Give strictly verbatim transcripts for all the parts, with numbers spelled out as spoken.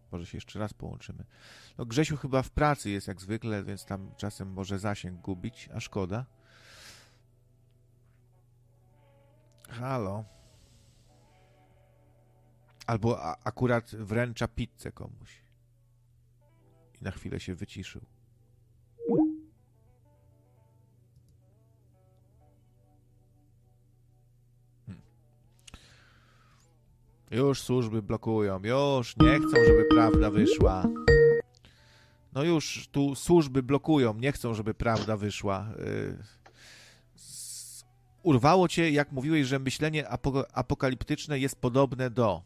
Może się jeszcze raz połączymy. No Grzesiu chyba w pracy jest jak zwykle, więc tam czasem może zasięg gubić, a szkoda. Halo. Albo a, akurat wręcza pizzę komuś. I na chwilę się wyciszył. Hmm. Już służby blokują. Już nie chcą, żeby prawda wyszła. No już tu służby blokują. Nie chcą, żeby prawda wyszła. Yy... Urwało cię, jak mówiłeś, że myślenie apo- apokaliptyczne jest podobne do...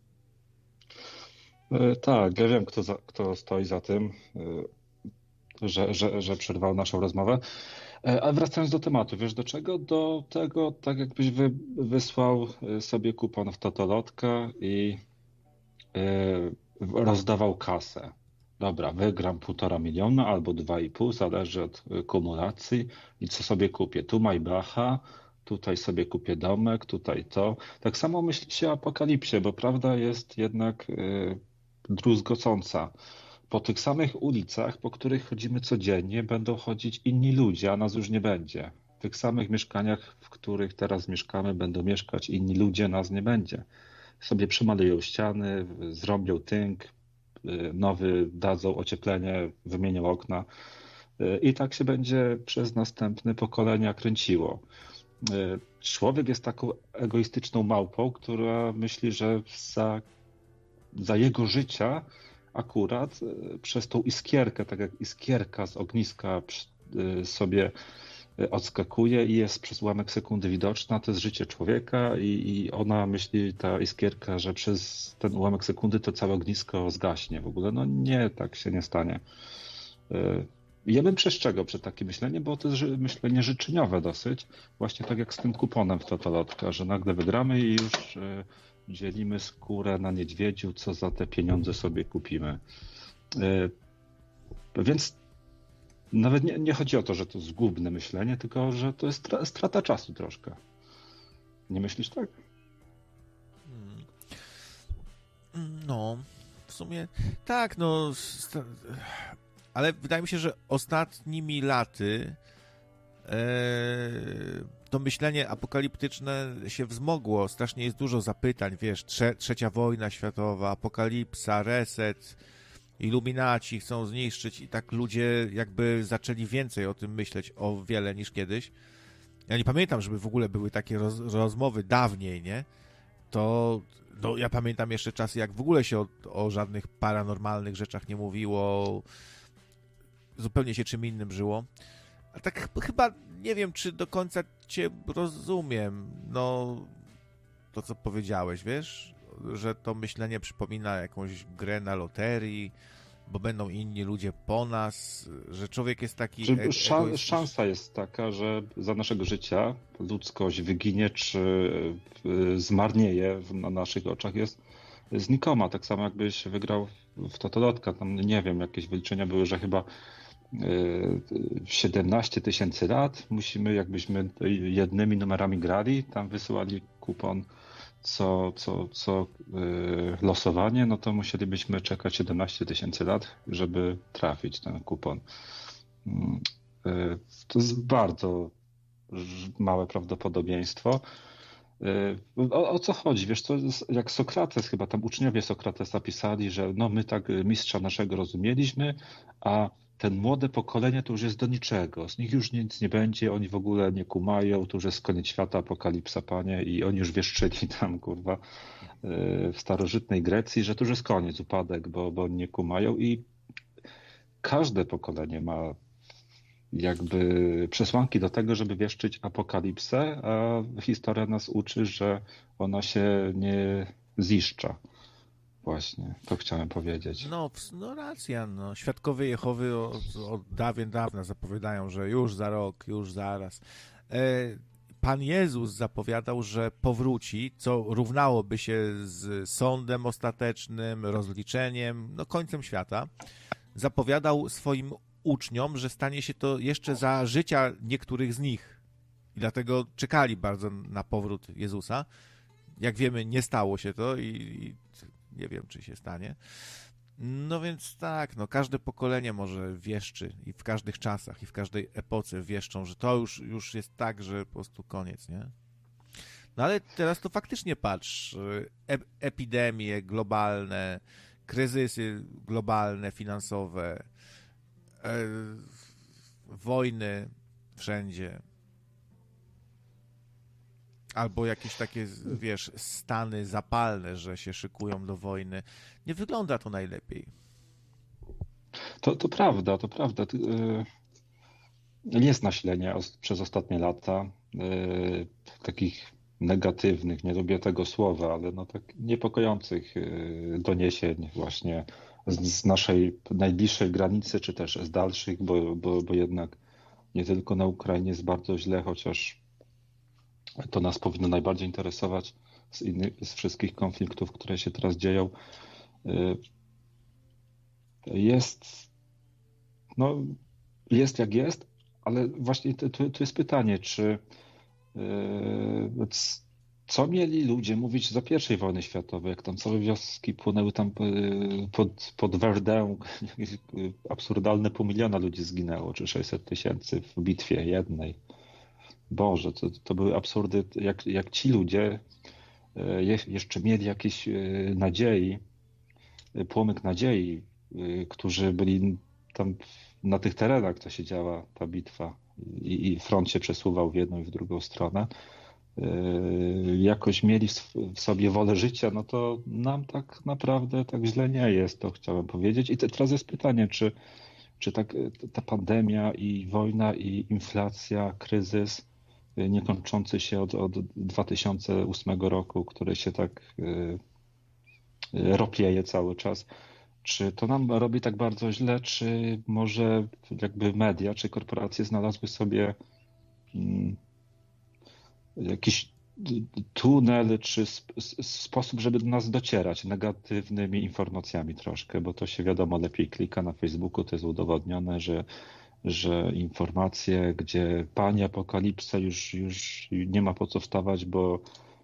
Tak, ja wiem, kto, za, kto stoi za tym, że, że, że przerwał naszą rozmowę. A wracając do tematu, wiesz do czego? Do tego, tak jakbyś wy, wysłał sobie kupon w Totolotka i yy, rozdawał kasę. Dobra, wygram półtora miliona albo dwa i pół, zależy od kumulacji i co sobie kupię. Tu Maybacha, tutaj sobie kupię domek, tutaj to. Tak samo myśli się o apokalipsie, bo prawda jest jednak yy, druzgocąca. Po tych samych ulicach, po których chodzimy codziennie, będą chodzić inni ludzie, a nas już nie będzie. W tych samych mieszkaniach, w których teraz mieszkamy, będą mieszkać inni ludzie, nas nie będzie. Sobie przemalują ściany, zrobią tynk, nowy dadzą ocieplenie, wymienią okna. I tak się będzie przez następne pokolenia kręciło. Człowiek jest taką egoistyczną małpą, która myśli, że za, za jego życia akurat przez tą iskierkę, tak jak iskierka z ogniska sobie odskakuje i jest przez ułamek sekundy widoczna, to jest życie człowieka i, i ona myśli, ta iskierka, że przez ten ułamek sekundy to całe ognisko zgaśnie w ogóle. No nie, tak się nie stanie. Ja bym przestrzegał przed takim myśleniem, bo to jest myślenie życzeniowe dosyć, właśnie tak jak z tym kuponem w Totolotka, że nagle wygramy i już dzielimy skórę na niedźwiedziu, co za te pieniądze sobie kupimy. Więc nawet nie, nie chodzi o to, że to zgubne myślenie, tylko że to jest strata czasu troszkę. Nie myślisz tak? No, w sumie tak, no, ale wydaje mi się, że ostatnimi laty e, to myślenie apokaliptyczne się wzmogło. Strasznie jest dużo zapytań, wiesz, trze, trzecia wojna światowa, apokalipsa, reset, iluminaci chcą zniszczyć i tak ludzie jakby zaczęli więcej o tym myśleć o wiele niż kiedyś. Ja nie pamiętam, żeby w ogóle były takie roz, rozmowy dawniej, nie? To no, ja pamiętam jeszcze czasy, jak w ogóle się o, o żadnych paranormalnych rzeczach nie mówiło, zupełnie się czym innym żyło. A tak chyba nie wiem, czy do końca cię rozumiem, no to, co powiedziałeś, wiesz? Że to myślenie przypomina jakąś grę na loterii, bo będą inni ludzie po nas, że człowiek jest taki... E- szan- szansa jest taka, że za naszego życia ludzkość wyginie, czy zmarnieje na naszych oczach jest znikoma. Tak samo jakbyś wygrał w Totolotka. Tam nie wiem, jakieś wyliczenia były, że chyba siedemnaście tysięcy lat musimy, jakbyśmy jednymi numerami grali, tam wysyłali kupon co, co, co yy, losowanie, no to musielibyśmy czekać siedemnaście tysięcy lat, żeby trafić ten kupon. Yy, to jest bardzo małe prawdopodobieństwo. Yy, o, o co chodzi? Wiesz, to jest, jak Sokrates, chyba tam uczniowie Sokratesa pisali, że no my tak mistrza naszego rozumieliśmy, a ten młode pokolenie to już jest do niczego. Z nich już nic nie będzie, oni w ogóle nie kumają, to już jest koniec świata, apokalipsa, panie, i oni już wieszczyli tam, kurwa, w starożytnej Grecji, że to już jest koniec, upadek, bo, bo oni nie kumają i każde pokolenie ma jakby przesłanki do tego, żeby wieszczyć apokalipsę, a historia nas uczy, że ona się nie ziszcza. Właśnie, to chciałem powiedzieć. No, no racja, no. Świadkowie Jehowy od, od dawien dawna zapowiadają, że już za rok, już zaraz. E, Pan Jezus zapowiadał, że powróci, co równałoby się z sądem ostatecznym, rozliczeniem, no końcem świata. Zapowiadał swoim uczniom, że stanie się to jeszcze za życia niektórych z nich. I dlatego czekali bardzo na powrót Jezusa. Jak wiemy, nie stało się to i, i nie wiem, czy się stanie. No więc tak, no każde pokolenie może wieszczy i w każdych czasach i w każdej epoce wieszczą, że to już, już jest tak, że po prostu koniec, nie? No ale teraz to faktycznie patrz, e epidemie globalne, kryzysy globalne, finansowe, e wojny wszędzie. Albo jakieś takie, wiesz, stany zapalne, że się szykują do wojny. Nie wygląda to najlepiej. To, to prawda, to prawda. Jest nasilenie przez ostatnie lata yy, takich negatywnych, nie lubię tego słowa, ale no tak niepokojących yy, doniesień właśnie z, z naszej najbliższej granicy, czy też z dalszych, bo, bo, bo jednak nie tylko na Ukrainie jest bardzo źle, chociaż to nas powinno najbardziej interesować z, innych, z wszystkich konfliktów, które się teraz dzieją. Yy, jest, no, jest jak jest, ale właśnie to, to, to jest pytanie, czy yy, co mieli ludzie mówić za pierwszej wojny światowej, jak tam całe wioski płynęły tam yy, pod, pod Verdun, absurdalne pół miliona ludzi zginęło, czy sześćset tysięcy w bitwie jednej. Boże, to, to były absurdy, jak, jak ci ludzie yy, jeszcze mieli jakieś yy, nadziei, yy, płomyk nadziei, yy, którzy byli tam na tych terenach, to się działa ta bitwa i, i front się przesuwał w jedną i w drugą stronę, yy, jakoś mieli w sobie wolę życia, no to nam tak naprawdę tak źle nie jest, to chciałem powiedzieć. I te, teraz jest pytanie, czy, czy tak, ta pandemia i wojna i inflacja, kryzys yy, niekończący się od, od dwa tysiące ósmego roku, który się tak yy, roplieje cały czas, czy to nam robi tak bardzo źle, czy może jakby media, czy korporacje znalazły sobie mm, jakiś tunel, czy sp sposób, żeby do nas docierać negatywnymi informacjami troszkę, bo to się wiadomo lepiej klika na Facebooku, to jest udowodnione, że, że informacje, gdzie pani apokalipsa już, już nie ma po co wstawać, bo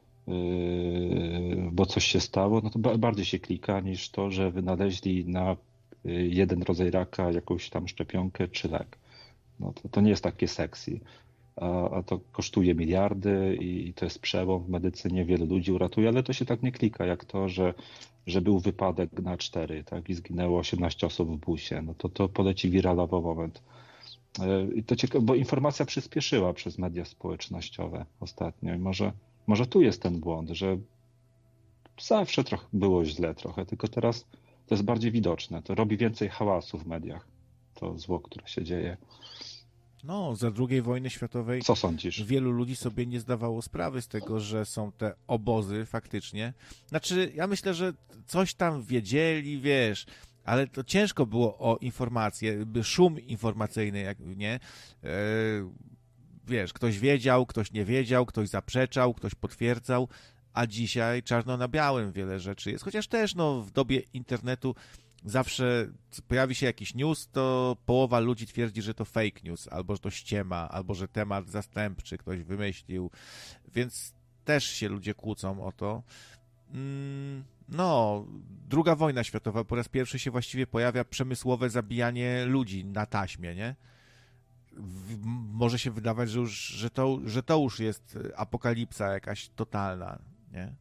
bo coś się stało, no to bardziej się klika niż to, że wynaleźli na jeden rodzaj raka jakąś tam szczepionkę czy lek. No to, to nie jest takie sexy, a, a to kosztuje miliardy i to jest przełom w medycynie, wielu ludzi uratuje, ale to się tak nie klika jak to, że, że był wypadek na cztery, tak, i zginęło osiemnaście osób w busie, no to to poleci wiralowo moment. I to ciekawe, bo informacja przyspieszyła przez media społecznościowe ostatnio i może Może tu jest ten błąd, że zawsze trochę było źle trochę, tylko teraz to jest bardziej widoczne. To robi więcej hałasu w mediach, to zło, które się dzieje. No, za drugiej wojny światowej Co sądzisz? wielu ludzi sobie nie zdawało sprawy z tego, że są te obozy faktycznie. Znaczy, ja myślę, że coś tam wiedzieli, wiesz, ale to ciężko było o informacje, szum informacyjny, jak nie? E Wiesz, ktoś wiedział, ktoś nie wiedział, ktoś zaprzeczał, ktoś potwierdzał, a dzisiaj czarno na białym wiele rzeczy jest. Chociaż też no, w dobie internetu zawsze pojawi się jakiś news, to połowa ludzi twierdzi, że to fake news, albo że to ściema, albo że temat zastępczy ktoś wymyślił, więc też się ludzie kłócą o to. No, druga wojna światowa, po raz pierwszy się właściwie pojawia przemysłowe zabijanie ludzi na taśmie, nie? Może się wydawać, że, już, że, to, że to już jest apokalipsa jakaś totalna, nie?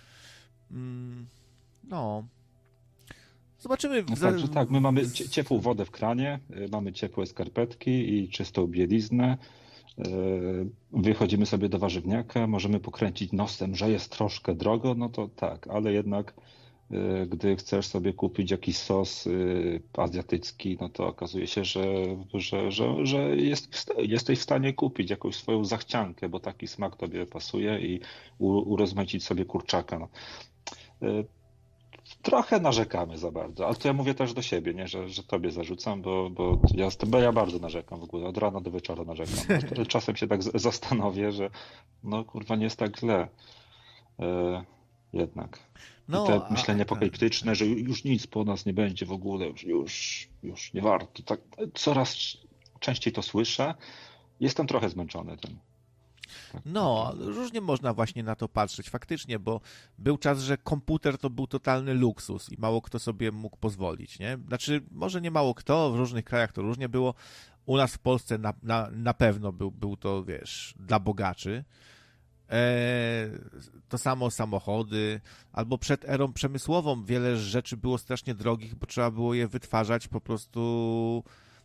No. Zobaczymy. No tak, że tak, my mamy ciepłą wodę w kranie, mamy ciepłe skarpetki i czystą bieliznę. Wychodzimy sobie do warzywniaka, możemy pokręcić nosem, że jest troszkę drogo, no to tak, ale jednak gdy chcesz sobie kupić jakiś sos azjatycki, no to okazuje się, że, że, że, że jest, jesteś w stanie kupić jakąś swoją zachciankę, bo taki smak tobie pasuje i urozmaicić sobie kurczaka. No. Trochę narzekamy za bardzo, ale to ja mówię też do siebie, nie, że, że tobie zarzucam, bo, bo, ja, bo ja bardzo narzekam w ogóle, od rana do wieczora narzekam. Czasem się tak zastanowię, że no kurwa nie jest tak źle. E, jednak. No, I te a, myślenie apokaliptyczne, że już nic po nas nie będzie w ogóle, już, już, już nie warto. Tak, coraz częściej to słyszę. Jestem trochę zmęczony tym. Tak, No, różnie można właśnie na to patrzeć, faktycznie, bo był czas, że komputer to był totalny luksus i mało kto sobie mógł pozwolić, nie? Znaczy, może nie mało kto, w różnych krajach to różnie było. U nas w Polsce na, na, na pewno był, był to, wiesz, dla bogaczy. E, to samo samochody, albo przed erą przemysłową wiele rzeczy było strasznie drogich, bo trzeba było je wytwarzać po prostu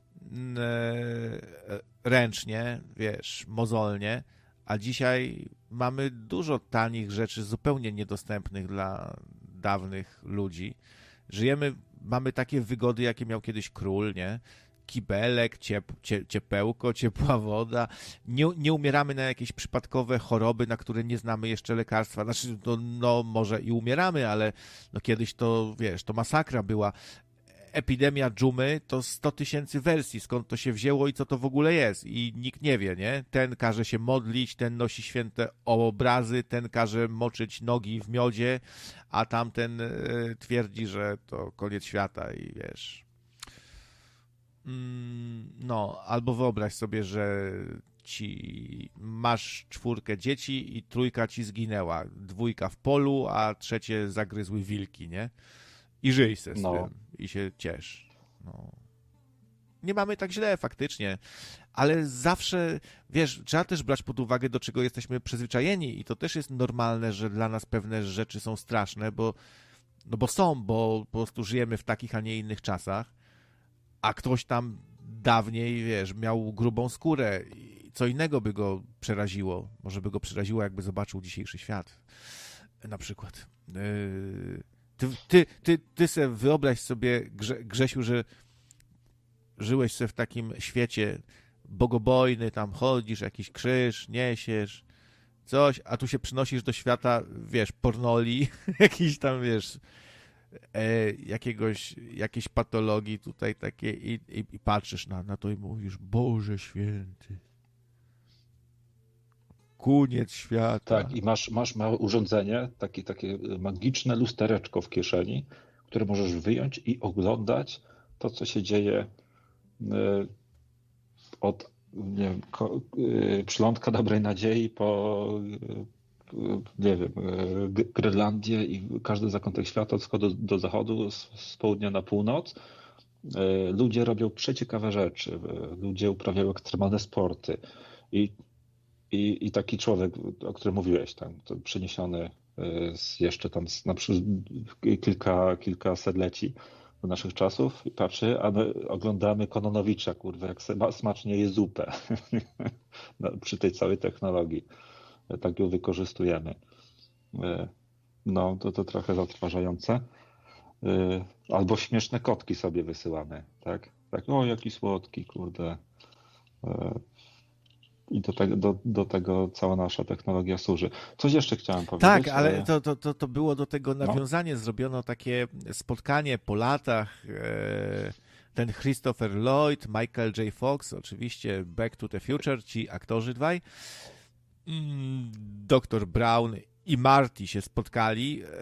e, ręcznie, wiesz, mozolnie, a dzisiaj mamy dużo tanich rzeczy zupełnie niedostępnych dla dawnych ludzi. Żyjemy, mamy takie wygody, jakie miał kiedyś król, nie? Kibelek, ciep, cie, ciepełko, ciepła woda. Nie, nie umieramy na jakieś przypadkowe choroby, na które nie znamy jeszcze lekarstwa. Znaczy, no, no może i umieramy, ale no kiedyś to, wiesz, to masakra była. Epidemia dżumy to sto tysięcy wersji, skąd to się wzięło i co to w ogóle jest. I nikt nie wie, nie? Ten każe się modlić, ten nosi święte obrazy, ten każe moczyć nogi w miodzie, a tamten y, twierdzi, że to koniec świata i wiesz... No, albo wyobraź sobie, że ci masz czwórkę dzieci i trójka ci zginęła. Dwójka w polu, a trzecie zagryzły wilki, nie? I żyj se z No. tym i się ciesz. No. Nie mamy tak źle faktycznie, ale zawsze, wiesz, trzeba też brać pod uwagę, do czego jesteśmy przyzwyczajeni i to też jest normalne, że dla nas pewne rzeczy są straszne, bo, no bo są, bo po prostu żyjemy w takich, a nie innych czasach. A ktoś tam dawniej, wiesz, miał grubą skórę i co innego by go przeraziło. Może by go przeraziło, jakby zobaczył dzisiejszy świat. Na przykład. Ty, ty, ty, ty se wyobraź sobie, Grze, Grzesiu, że żyłeś se w takim świecie bogobojny, tam chodzisz, jakiś krzyż, niesiesz, coś, a tu się przynosisz do świata, wiesz, pornoli, jakiś tam, wiesz... E, jakiegoś, jakiejś patologii tutaj takiej i, i, i patrzysz na, na to i mówisz, Boże święty, koniec świata. Tak, i masz, masz małe urządzenie, takie, takie magiczne lustereczko w kieszeni, które możesz wyjąć i oglądać to, co się dzieje y, od nie wiem, ko, y, przylądka Dobrej Nadziei po y, nie wiem, Grenlandię i każdy zakątek świata od wschodu do zachodu, z, z południa na północ. Ludzie robią przeciekawe rzeczy, ludzie uprawiają ekstremalne sporty i, i, i taki człowiek, o którym mówiłeś, tam, to przeniesiony z jeszcze tam z, na przykład kilka, kilkasetleci do naszych czasów i patrzy, a my oglądamy Kononowicza, kurwa, jak smacznie je zupę przy tej całej technologii. Tak ją wykorzystujemy. No, to to trochę zatrważające. Albo śmieszne kotki sobie wysyłamy, tak? Tak, o, jaki słodki, kurde. I do tego, do, do tego cała nasza technologia służy. Coś jeszcze chciałem powiedzieć. Tak, ale to, to, to, to było do tego nawiązanie. No. Zrobiono takie spotkanie po latach. Ten Christopher Lloyd, Michael J. Fox, oczywiście Back to the Future, ci aktorzy dwaj. doktor Brown i Marty się spotkali yy,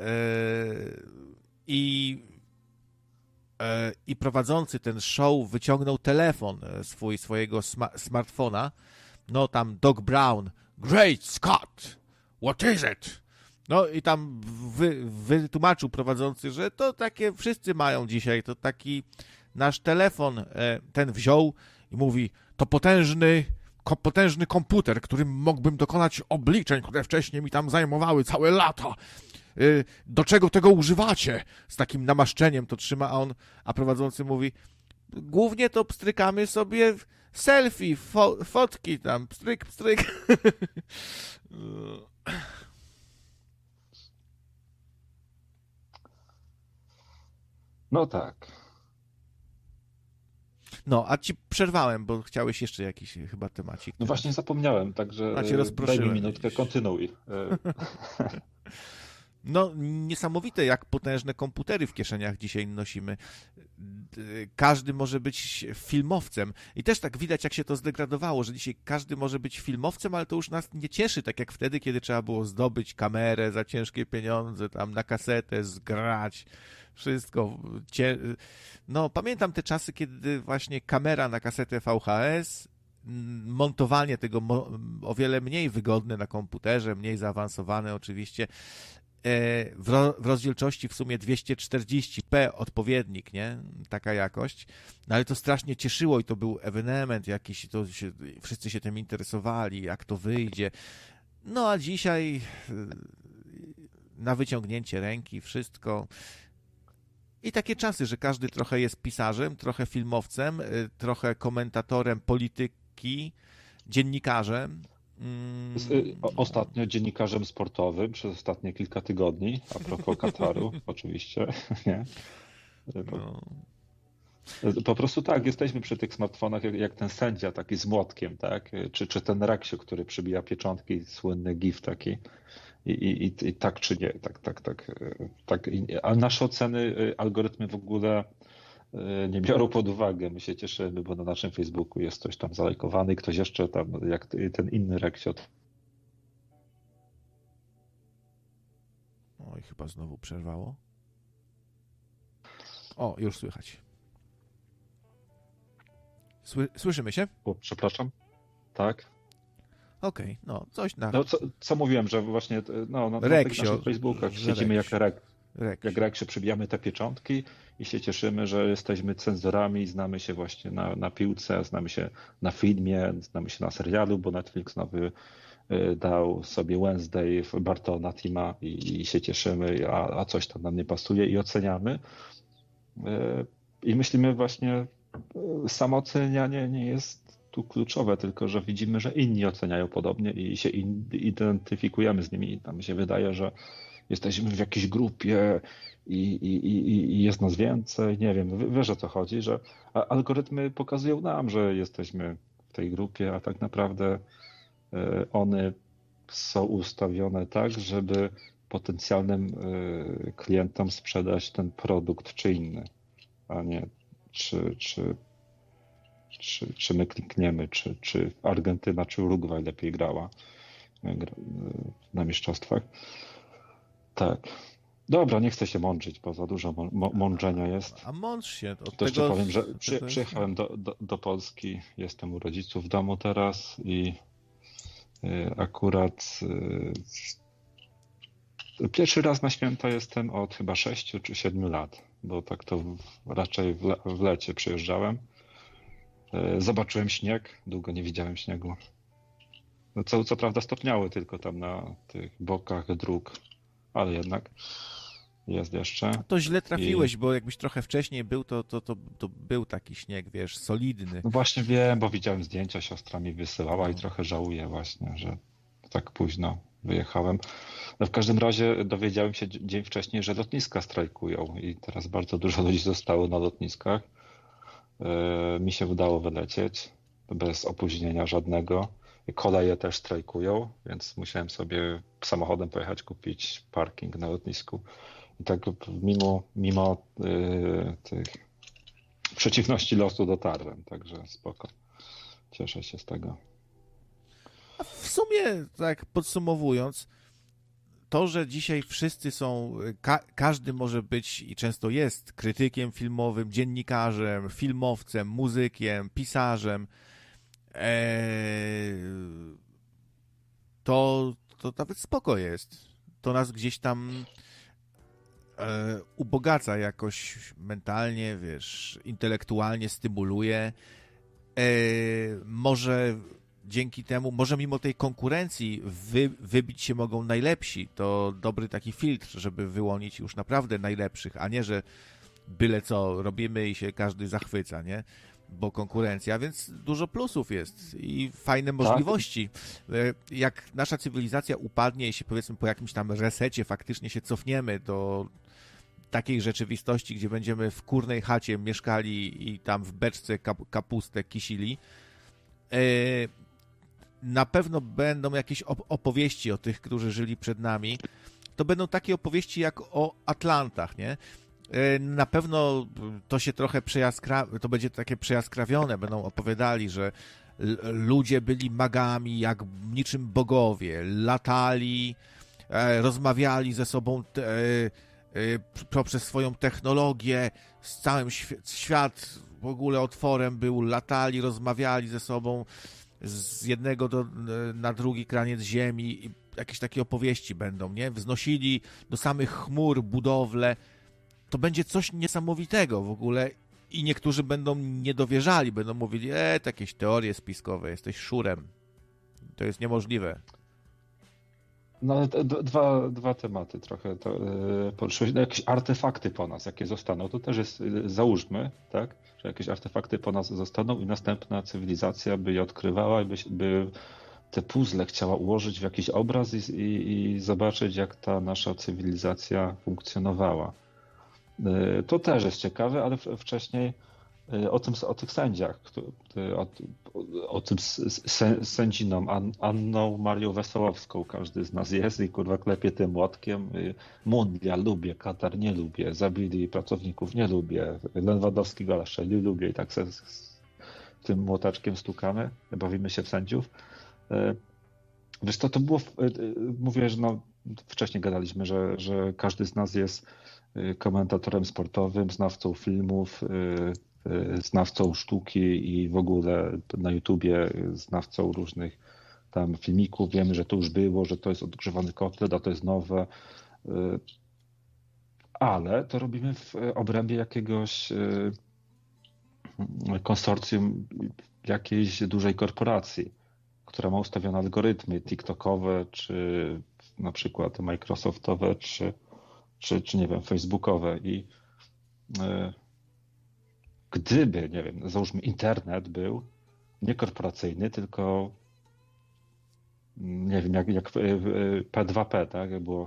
i, yy, i prowadzący ten show wyciągnął telefon swój, swojego sma- smartfona. No tam Doc Brown, Great Scott, what is it? No i tam wy, wytłumaczył prowadzący, że to takie wszyscy mają dzisiaj, to taki nasz telefon yy, ten wziął i mówi, to potężny potężny komputer, którym mógłbym dokonać obliczeń, które wcześniej mi tam zajmowały całe lata. Do czego tego używacie? Z takim namaszczeniem to trzyma, a on, a prowadzący mówi, głównie to pstrykamy sobie selfie, fo- fotki tam, pstryk, pstryk. No tak. No, a ci przerwałem, bo chciałeś jeszcze jakiś chyba temacik. No właśnie zapomniałem, także daj mi minutkę, kontynuuj. No, niesamowite, jak potężne komputery w kieszeniach dzisiaj nosimy. Każdy może być filmowcem. I też tak widać, jak się to zdegradowało, że dzisiaj każdy może być filmowcem, ale to już nas nie cieszy, tak jak wtedy, kiedy trzeba było zdobyć kamerę za ciężkie pieniądze, tam na kasetę zgrać, wszystko. No, pamiętam te czasy, kiedy właśnie kamera na kasetę V H S montowanie tego mo- o wiele mniej wygodne na komputerze, mniej zaawansowane oczywiście, w, ro, w rozdzielczości w sumie dwieście czterdzieści p odpowiednik, nie? Taka jakość. No ale to strasznie cieszyło i to był ewenement jakiś, to się, wszyscy się tym interesowali, jak to wyjdzie. No a dzisiaj na wyciągnięcie ręki wszystko. I takie czasy, że każdy trochę jest pisarzem, trochę filmowcem, trochę komentatorem polityki, dziennikarzem. Ostatnio dziennikarzem sportowym przez ostatnie kilka tygodni, a propos Kataru, oczywiście, nie? Po, po prostu tak, jesteśmy przy tych smartfonach jak, jak ten sędzia taki z młotkiem, tak? Czy, czy ten Reksio, który przybija pieczątki, słynny gif taki. I, i, i, i tak czy nie, tak, tak, tak, tak. A nasze oceny, algorytmy w ogóle nie biorą pod uwagę. My się cieszymy, bo na naszym Facebooku jest ktoś tam zalajkowany i ktoś jeszcze tam, jak ten inny Reksio. Oj, chyba znowu przerwało. O, już słychać. Sły, słyszymy się? O, przepraszam. Tak. Okej, okay, no coś na... No co, co mówiłem, że właśnie no, na, na tych naszych Facebookach siedzimy jak Rek. Reksio. Jak Reksio przybijamy te pieczątki i się cieszymy, że jesteśmy cenzorami, znamy się właśnie na, na piłce, znamy się na filmie, znamy się na serialu, bo Netflix nowy dał sobie Wednesday Bartona Tima i, i się cieszymy, a, a coś tam nam nie pasuje i oceniamy. I myślimy właśnie, samo ocenianie nie jest tu kluczowe, tylko że widzimy, że inni oceniają podobnie i się identyfikujemy z nimi. Nam się wydaje, że jesteśmy w jakiejś grupie i, i, i, i jest nas więcej. Nie wiem, wiesz o co chodzi, że algorytmy pokazują nam, że jesteśmy w tej grupie, a tak naprawdę one są ustawione tak, żeby potencjalnym klientom sprzedać ten produkt czy inny, a nie czy, czy, czy, czy my klikniemy, czy, czy Argentyna, czy Urugwaj lepiej grała na mistrzostwach. Tak. Dobra, nie chcę się mądrzyć, bo za dużo mądrzenia jest. A mądrz się. Od to tego... jeszcze powiem, że przy, przyjechałem do, do, do Polski, jestem u rodziców w domu teraz i akurat pierwszy raz na święta jestem od chyba sześciu czy siedmiu lat, bo tak to raczej w, le, w lecie przyjeżdżałem. Zobaczyłem śnieg, długo nie widziałem śniegu. No co, co prawda stopniały tylko tam na tych bokach dróg, ale jednak jest jeszcze. To źle trafiłeś, I... bo jakbyś trochę wcześniej był, to, to, to, to był taki śnieg, wiesz, solidny. No właśnie wiem, bo widziałem zdjęcia, siostra mi wysyłała i trochę żałuję właśnie, że tak późno wyjechałem. No w każdym razie dowiedziałem się dzień wcześniej, że lotniska strajkują i teraz bardzo dużo ludzi zostało na lotniskach. Mi się udało wylecieć bez opóźnienia żadnego. Koleje też strajkują, więc musiałem sobie samochodem pojechać kupić parking na lotnisku. I tak mimo, mimo yy, tych przeciwności losu dotarłem, także spoko. Cieszę się z tego. A w sumie, tak podsumowując, to, że dzisiaj wszyscy są, ka- każdy może być i często jest krytykiem filmowym, dziennikarzem, filmowcem, muzykiem, pisarzem, Eee, to, to nawet spoko jest. To nas gdzieś tam e, ubogaca jakoś mentalnie, wiesz, intelektualnie stymuluje. E, może dzięki temu, może mimo tej konkurencji wy, wybić się mogą najlepsi. To dobry taki filtr, żeby wyłonić już naprawdę najlepszych, a nie, że byle co robimy i się każdy zachwyca, nie? Bo konkurencja, więc dużo plusów jest i fajne możliwości. Tak. Jak nasza cywilizacja upadnie i się powiedzmy po jakimś tam resecie faktycznie się cofniemy do takiej rzeczywistości, gdzie będziemy w kurnej chacie mieszkali i tam w beczce kap- kapustę kisili, na pewno będą jakieś op- opowieści o tych, którzy żyli przed nami. To będą takie opowieści jak o Atlantach, nie? Na pewno to się trochę przejaskra... to będzie takie przejaskrawione, będą opowiadali, że l- ludzie byli magami jak niczym bogowie, latali, e, rozmawiali ze sobą te, e, e, poprzez swoją technologię, z całym świ- świat w ogóle otworem był, latali, rozmawiali ze sobą z jednego do, na drugi kraniec ziemi i jakieś takie opowieści będą, nie? Wznosili do samych chmur budowle. To będzie coś niesamowitego w ogóle i niektórzy będą niedowierzali, będą mówili, e, to jakieś teorie spiskowe, jesteś szurem. To jest niemożliwe. No ale d- dwa, dwa tematy trochę to yy, poruszyłeś. No, jakieś artefakty po nas, jakie zostaną, to też jest, yy, załóżmy, tak, że jakieś artefakty po nas zostaną i następna cywilizacja by je odkrywała i by, by te puzzle chciała ułożyć w jakiś obraz i, i, i zobaczyć, jak ta nasza cywilizacja funkcjonowała. Yy, To też jest ciekawe, ale w- wcześniej yy, o tym, o tych sędziach, któ- yy, o, o tym s- s- sędziną An- Anną Marią Wesołowską każdy z nas jest i kurwa klepie tym młotkiem. Yy, Mundial lubię, Katar nie lubię, zabili pracowników nie lubię, Lewandowski gola strzelił lubię i tak se z, z tym młotaczkiem stukamy, bawimy się w sędziów. Yy, Wiesz to, to było, w- yy, mówię, że no, wcześniej gadaliśmy, że, że każdy z nas jest yy, komentatorem sportowym, znawcą filmów, yy, yy, znawcą sztuki i w ogóle na YouTubie yy, znawcą różnych tam filmików. Wiemy, że to już było, że to jest odgrzewany kotlet, a to jest nowe. Yy, Ale to robimy w yy, obrębie jakiegoś yy, konsorcjum jakiejś dużej korporacji, która ma ustawione algorytmy TikTokowe, czy na przykład Microsoftowe, czy, czy, czy nie wiem, Facebookowe. I y, gdyby, nie wiem, załóżmy internet był nie korporacyjny, tylko mm, nie wiem, jak, jak y, y, P dwa P, tak, jak było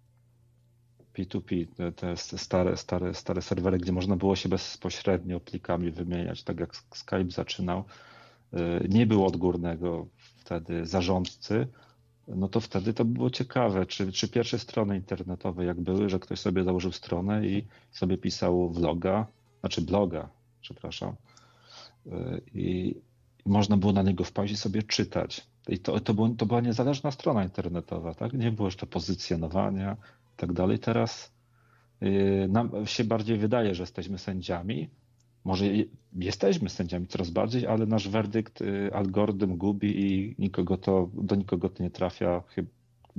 P dwa P, te, te stare, stare, stare serwery, gdzie można było się bezpośrednio plikami wymieniać, tak jak Skype zaczynał, y, nie było odgórnego wtedy zarządcy, no to wtedy to było ciekawe, czy, czy pierwsze strony internetowe jak były, że ktoś sobie założył stronę i sobie pisał vloga, znaczy bloga, przepraszam, y, i można było na niego wpaść i sobie czytać. I to, to, było, to była niezależna strona internetowa, tak? Nie było jeszcze pozycjonowania i tak dalej. Teraz y, nam się bardziej wydaje, że jesteśmy sędziami. Może i- jesteśmy sędziami coraz bardziej, ale nasz werdykt y, algorytm gubi i nikogo to, do nikogo to nie trafia. Chyb-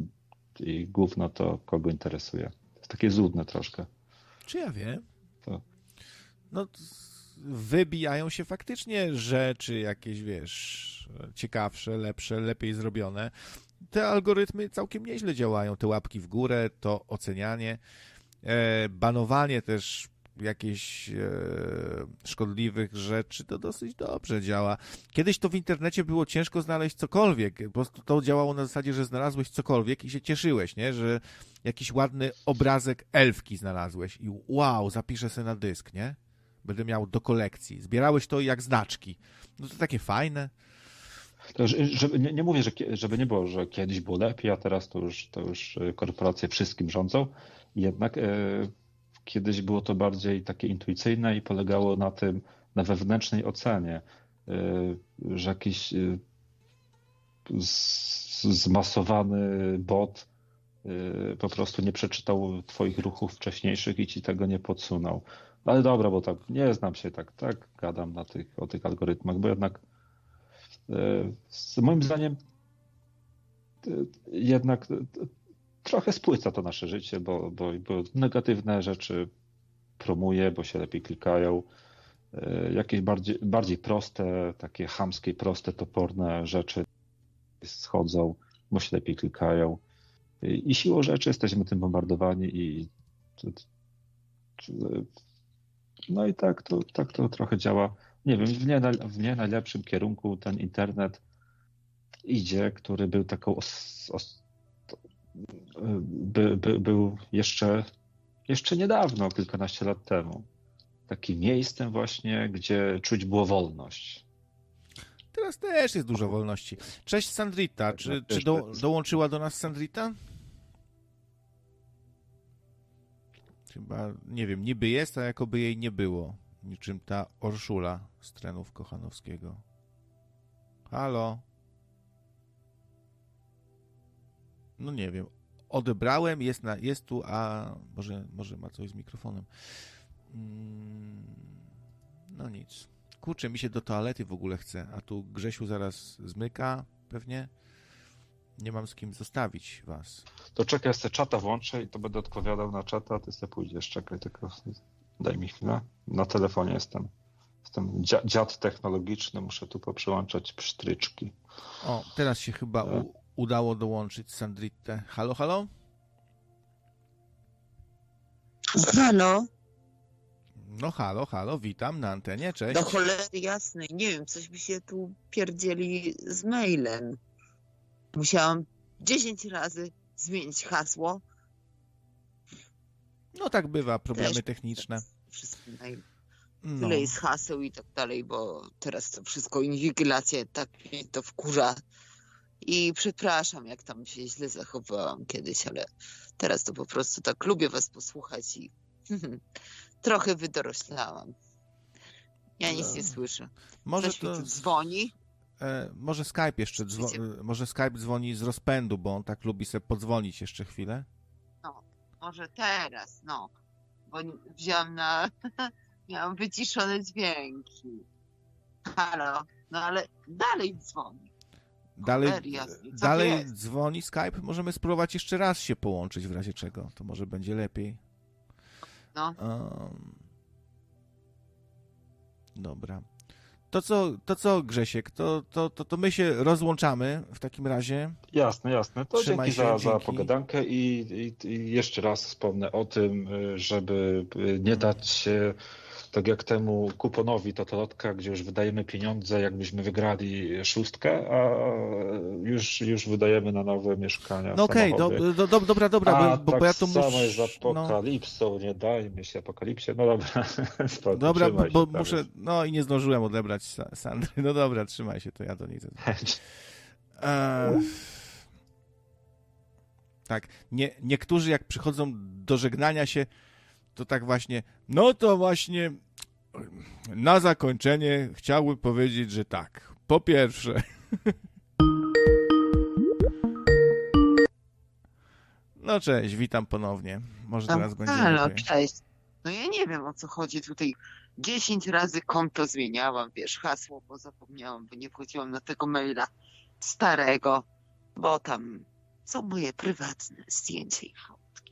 I gówno to kogo interesuje. To jest takie złudne troszkę. Czy ja wiem? To, No, wybijają się faktycznie rzeczy jakieś, wiesz, ciekawsze, lepsze, lepiej zrobione. Te algorytmy całkiem nieźle działają. Te łapki w górę, to ocenianie, e, banowanie też jakichś e, szkodliwych rzeczy, to dosyć dobrze działa. Kiedyś to w internecie było ciężko znaleźć cokolwiek. Po prostu to działało na zasadzie, że znalazłeś cokolwiek i się cieszyłeś, nie? Że jakiś ładny obrazek elfki znalazłeś i wow, zapiszę sobie na dysk, nie? Będę miał do kolekcji. Zbierałeś to jak znaczki. No to takie fajne. to, że- żeby, nie, nie mówię, że, kie- żeby nie było, że kiedyś było lepiej, a teraz to już, to już y, korporacje wszystkim rządzą. Jednak e, kiedyś było to bardziej takie intuicyjne i polegało na tym, na wewnętrznej ocenie, e, że jakiś e, z- zmasowany bot y, po prostu nie przeczytał twoich ruchów wcześniejszych i ci tego nie podsunął. No ale dobra, bo tak nie znam się tak, tak gadam na tych, o tych algorytmach, bo jednak y, z moim zdaniem y, jednak y, trochę spłyca to nasze życie, bo, bo, bo negatywne rzeczy promuje, bo się lepiej klikają. Y, Jakieś bardziej, bardziej proste, takie chamskie, proste, toporne rzeczy schodzą, bo się lepiej klikają. I siłą rzeczy jesteśmy tym bombardowani i no i tak to, tak to trochę działa. Nie wiem, w nie, w nie najlepszym kierunku ten internet idzie, który był taką os, os, by, by, był jeszcze, jeszcze niedawno, kilkanaście lat temu. Takim miejscem właśnie, gdzie czuć było wolność. Teraz też jest dużo wolności. Cześć Sandrita. Czy, czy do, dołączyła do nas Sandrita? Chyba, nie wiem, niby jest, a jakoby jej nie było. Niczym ta Orszula z Trenów Kochanowskiego. Halo? No nie wiem. Odebrałem, jest, na, jest tu, a może, może ma coś z mikrofonem. No nic. Kurczę, mi się do toalety w ogóle chce, a tu Grzesiu zaraz zmyka pewnie. Nie mam z kim zostawić was. To czekaj, ja sobie czata włączę i to będę odpowiadał na czata, a ty sobie pójdziesz. Czekaj, tylko daj mi chwilę. Na telefonie jestem. Jestem dzia- dziad technologiczny, muszę tu poprzełączać psztryczki. O, teraz się chyba u- udało dołączyć Sandritę. Halo, halo? Halo? No halo, halo, witam na antenie, cześć. Do cholery jasnej, nie wiem, coś by się tu pierdzieli z mailem. Musiałam dziesięć razy zmienić hasło. No tak bywa, problemy Też techniczne. Wszystko mail. No. Tyle jest haseł i tak dalej, bo teraz to wszystko inwigilacje, tak mnie to wkurza. I przepraszam, jak tam się źle zachowałam kiedyś, ale teraz to po prostu tak lubię was posłuchać i trochę wydoroślałam. Ja nic nie słyszę. Może Ktoś mi to... tu dzwoni. E, może Skype jeszcze dzwo- może Skype dzwoni z rozpędu, bo on tak lubi sobie podzwonić jeszcze chwilę. No, może teraz, no. Bo wziąłem na... Miałam wyciszone dźwięki. Halo? No ale dalej dzwoni. Dalej, Cholery jasnej, co dalej to jest? dzwoni Skype. Możemy spróbować jeszcze raz się połączyć w razie czego. To może będzie lepiej. No. Um, dobra. To co, to co Grzesiek, to, to, to, to my się rozłączamy w takim razie. Jasne, jasne. To Trzymaj dzięki się, za, za dzięki. pogadankę i, i, i jeszcze raz wspomnę o tym, żeby nie dać się tak jak temu kuponowi Totolotka, gdzie już wydajemy pieniądze, jakbyśmy wygrali szóstkę, a już, już wydajemy na nowe mieszkania. No okej, okay, do, do, do, dobra, dobra, a, bo, bo, tak bo ja to samo muszę... jest z apokalipsą, no. Nie dajmy się apokalipsie. No dobra, spoko, dobra, bo, bo się, muszę, no i nie zdążyłem odebrać Sandry. No dobra, trzymaj się, to ja do niej zadzwonię. E... Tak, nie, niektórzy jak przychodzą do żegnania się, to tak właśnie, no to właśnie na zakończenie chciałbym powiedzieć, że tak, po pierwsze no cześć, witam ponownie, może teraz no, będzie halo, lepiej. cześć. No ja nie wiem, o co chodzi tutaj. Dziesięć razy konto zmieniałam, wiesz, hasło, bo zapomniałam, bo nie wchodziłam na tego maila starego, bo tam są moje prywatne zdjęcia i fotki.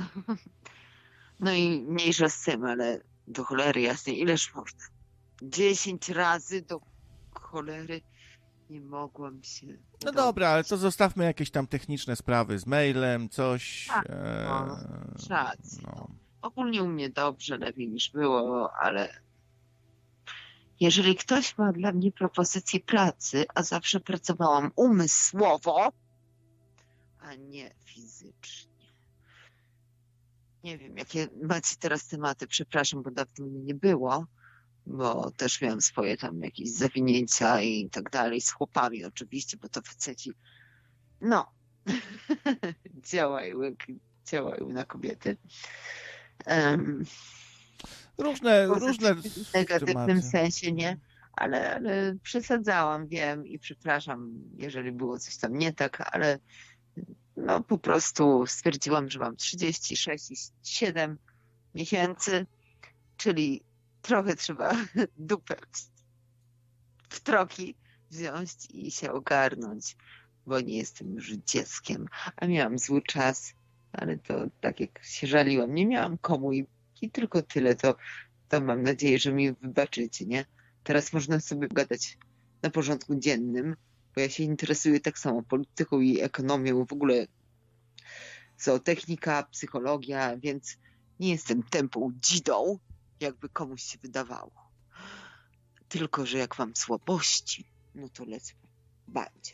No i mniejsza z tym, ale do cholery jasnej, ileż można? Dziesięć razy do cholery nie mogłam się... No dobra, ale to zostawmy jakieś tam techniczne sprawy z mailem, coś. Tak, e, no, racji, no. Ogólnie u mnie dobrze, lepiej niż było, ale jeżeli ktoś ma dla mnie propozycję pracy, a zawsze pracowałam umysłowo, a nie fizycznie. Nie wiem, jakie macie teraz tematy, przepraszam, bo dawno mnie nie było, bo też miałam swoje tam jakieś zawinięcia i tak dalej, z chłopami oczywiście, bo to faceci, no, działają, działają na kobiety. Um, Różne, różne w negatywnym tematy. sensie, nie? Ale, ale przesadzałam, wiem i przepraszam, jeżeli było coś tam nie tak, ale no po prostu stwierdziłam, że mam trzydzieści sześć i siedem miesięcy, czyli trochę trzeba dupę w troki wziąć i się ogarnąć, bo nie jestem już dzieckiem, a miałam zły czas, ale to tak jak się żaliłam, nie miałam komu i, i tylko tyle, to, to mam nadzieję, że mi wybaczycie, nie? Teraz można sobie gadać na porządku dziennym, bo ja się interesuję tak samo polityką i ekonomią, w ogóle zootechnika, psychologia, więc nie jestem tępą dzidą, jakby komuś się wydawało. Tylko, że jak mam słabości, no to lecę w bandzie.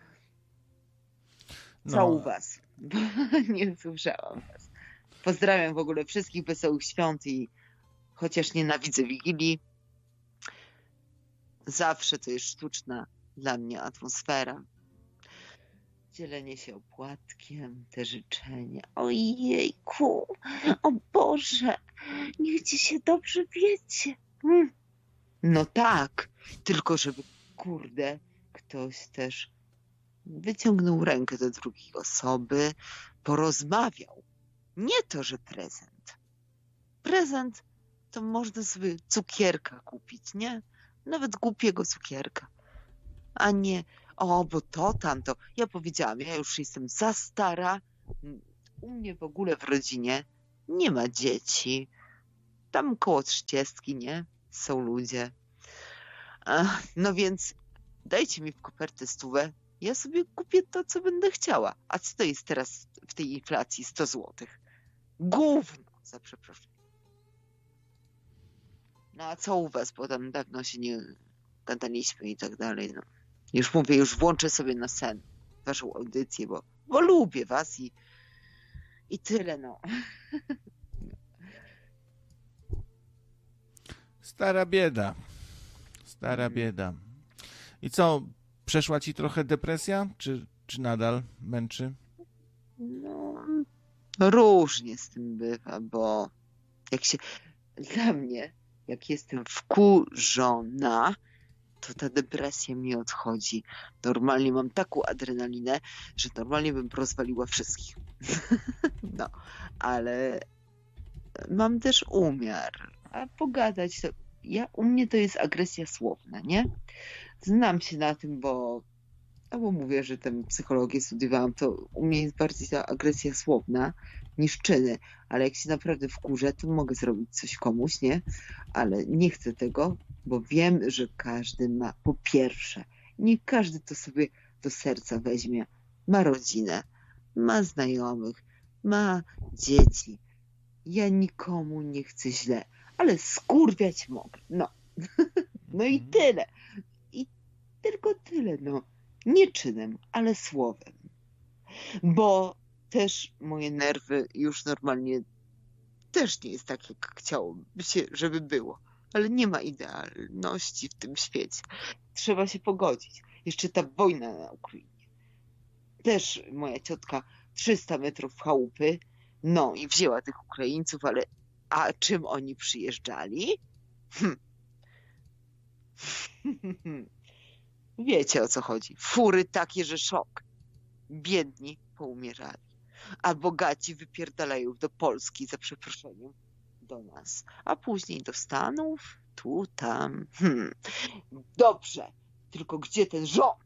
Co No. u was? Nie słyszałam was. Pozdrawiam w ogóle wszystkich wesołych świąt i chociaż nienawidzę Wigilii, zawsze to jest sztuczna dla mnie atmosfera. Dzielenie się opłatkiem, te życzenia. Ojejku, o Boże, niech ci się dobrze wiecie. Hmm. No tak, tylko żeby, kurde, ktoś też wyciągnął rękę do drugiej osoby, porozmawiał. Nie to, że prezent. Prezent to można sobie cukierka kupić, nie? Nawet głupiego cukierka. A nie, o, bo to, tamto. Ja powiedziałam, ja już jestem za stara. U mnie w ogóle w rodzinie nie ma dzieci. Tam koło trzydziestki, nie? Są ludzie. No więc dajcie mi w kopertę stówę. Ja sobie kupię to, co będę chciała. A co to jest teraz w tej inflacji? sto złotych. Gówno, za przeproszeniem. No a co u was? Bo tam dawno się nie gadaliśmy i tak dalej. No. Już mówię, już włączę sobie na sen waszą audycję, bo, bo lubię was i, i tyle, no. Stara bieda. Stara bieda. I co, przeszła ci trochę depresja? Czy, czy nadal męczy? No, różnie z tym bywa, bo jak się, dla mnie, jak jestem wkurzona, to ta depresja mi odchodzi. Normalnie mam taką adrenalinę, że normalnie bym rozwaliła wszystkich. No, ale mam też umiar. A pogadać to... Ja, u mnie to jest agresja słowna, nie? Znam się na tym, bo albo mówię, że tę psychologię studiowałam, to u mnie jest bardziej ta agresja słowna niż czyny, ale jak się naprawdę wkurzę, to mogę zrobić coś komuś, nie? Ale nie chcę tego, bo wiem, że każdy ma, po pierwsze, nie każdy to sobie do serca weźmie, ma rodzinę, ma znajomych, ma dzieci. Ja nikomu nie chcę źle, ale skurwiać mogę, no. No i tyle. I tylko tyle, no. Nie czynem, ale słowem. Bo też moje nerwy już normalnie też nie jest tak, jak chciałoby się, żeby było. Ale nie ma idealności w tym świecie. Trzeba się pogodzić. Jeszcze ta wojna na Ukrainie. Też moja ciotka trzysta metrów chałupy, no i wzięła tych Ukraińców, ale a czym oni przyjeżdżali? Hm. Wiecie, o co chodzi. Fury takie, że szok. Biedni poumierali, a bogaci wypierdalają do Polski, za przeproszeniem, do nas, a później do Stanów, tu, tam. Hmm. Dobrze, tylko gdzie ten rząd?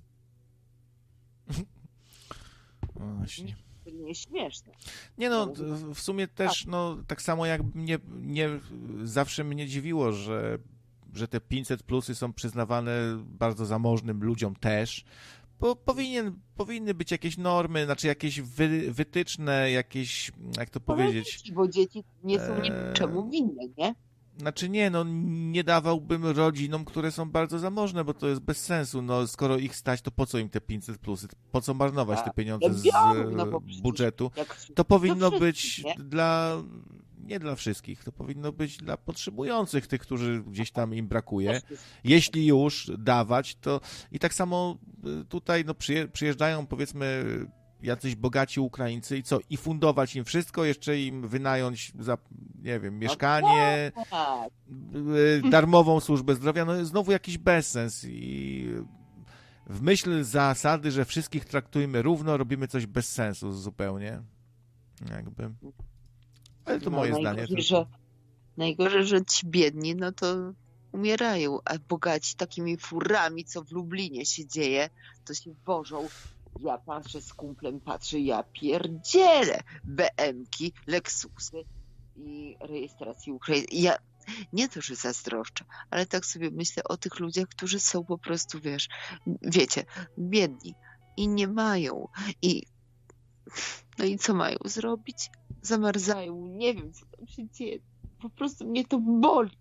Właśnie. To nie jest śmieszne. Nie no, w sumie też, no, tak samo jak mnie, nie, zawsze mnie dziwiło, że, że te pięćset plusy są przyznawane bardzo zamożnym ludziom też, bo powinien, powinny być jakieś normy, znaczy jakieś wy, wytyczne, jakieś, jak to powiedzieć... Dzieci, bo dzieci nie są niczemu winne, nie? Znaczy nie, no nie dawałbym rodzinom, które są bardzo zamożne, bo to jest bez sensu. No skoro ich stać, to po co im te pięćset plusy? Po co marnować te pieniądze z no, budżetu? Jak... To powinno być nie? dla... Nie dla wszystkich, to powinno być dla potrzebujących, tych, którzy gdzieś tam im brakuje. Jeśli już dawać, to i tak samo tutaj no, przyjeżdżają powiedzmy jacyś bogaci Ukraińcy i co? I fundować im wszystko, jeszcze im wynająć za, nie wiem, mieszkanie, darmową służbę zdrowia, no znowu jakiś bezsens i w myśl zasady, że wszystkich traktujmy równo, robimy coś bez sensu zupełnie. Jakby. Ale to no, moje najgorzej, zdanie. Że, najgorzej, że ci biedni, no to umierają, a bogaci takimi furami, co w Lublinie się dzieje, to się wożą. Ja patrzę z kumplem, patrzę, ja pierdzielę B M ki, Lexusy i rejestrację Ukrainy. Ja nie to, że zazdroszczę, ale tak sobie myślę o tych ludziach, którzy są po prostu, wiesz, wiecie, biedni i nie mają. I no i co mają zrobić? Zamarzają, nie wiem, co tam się dzieje. Po prostu mnie to boli.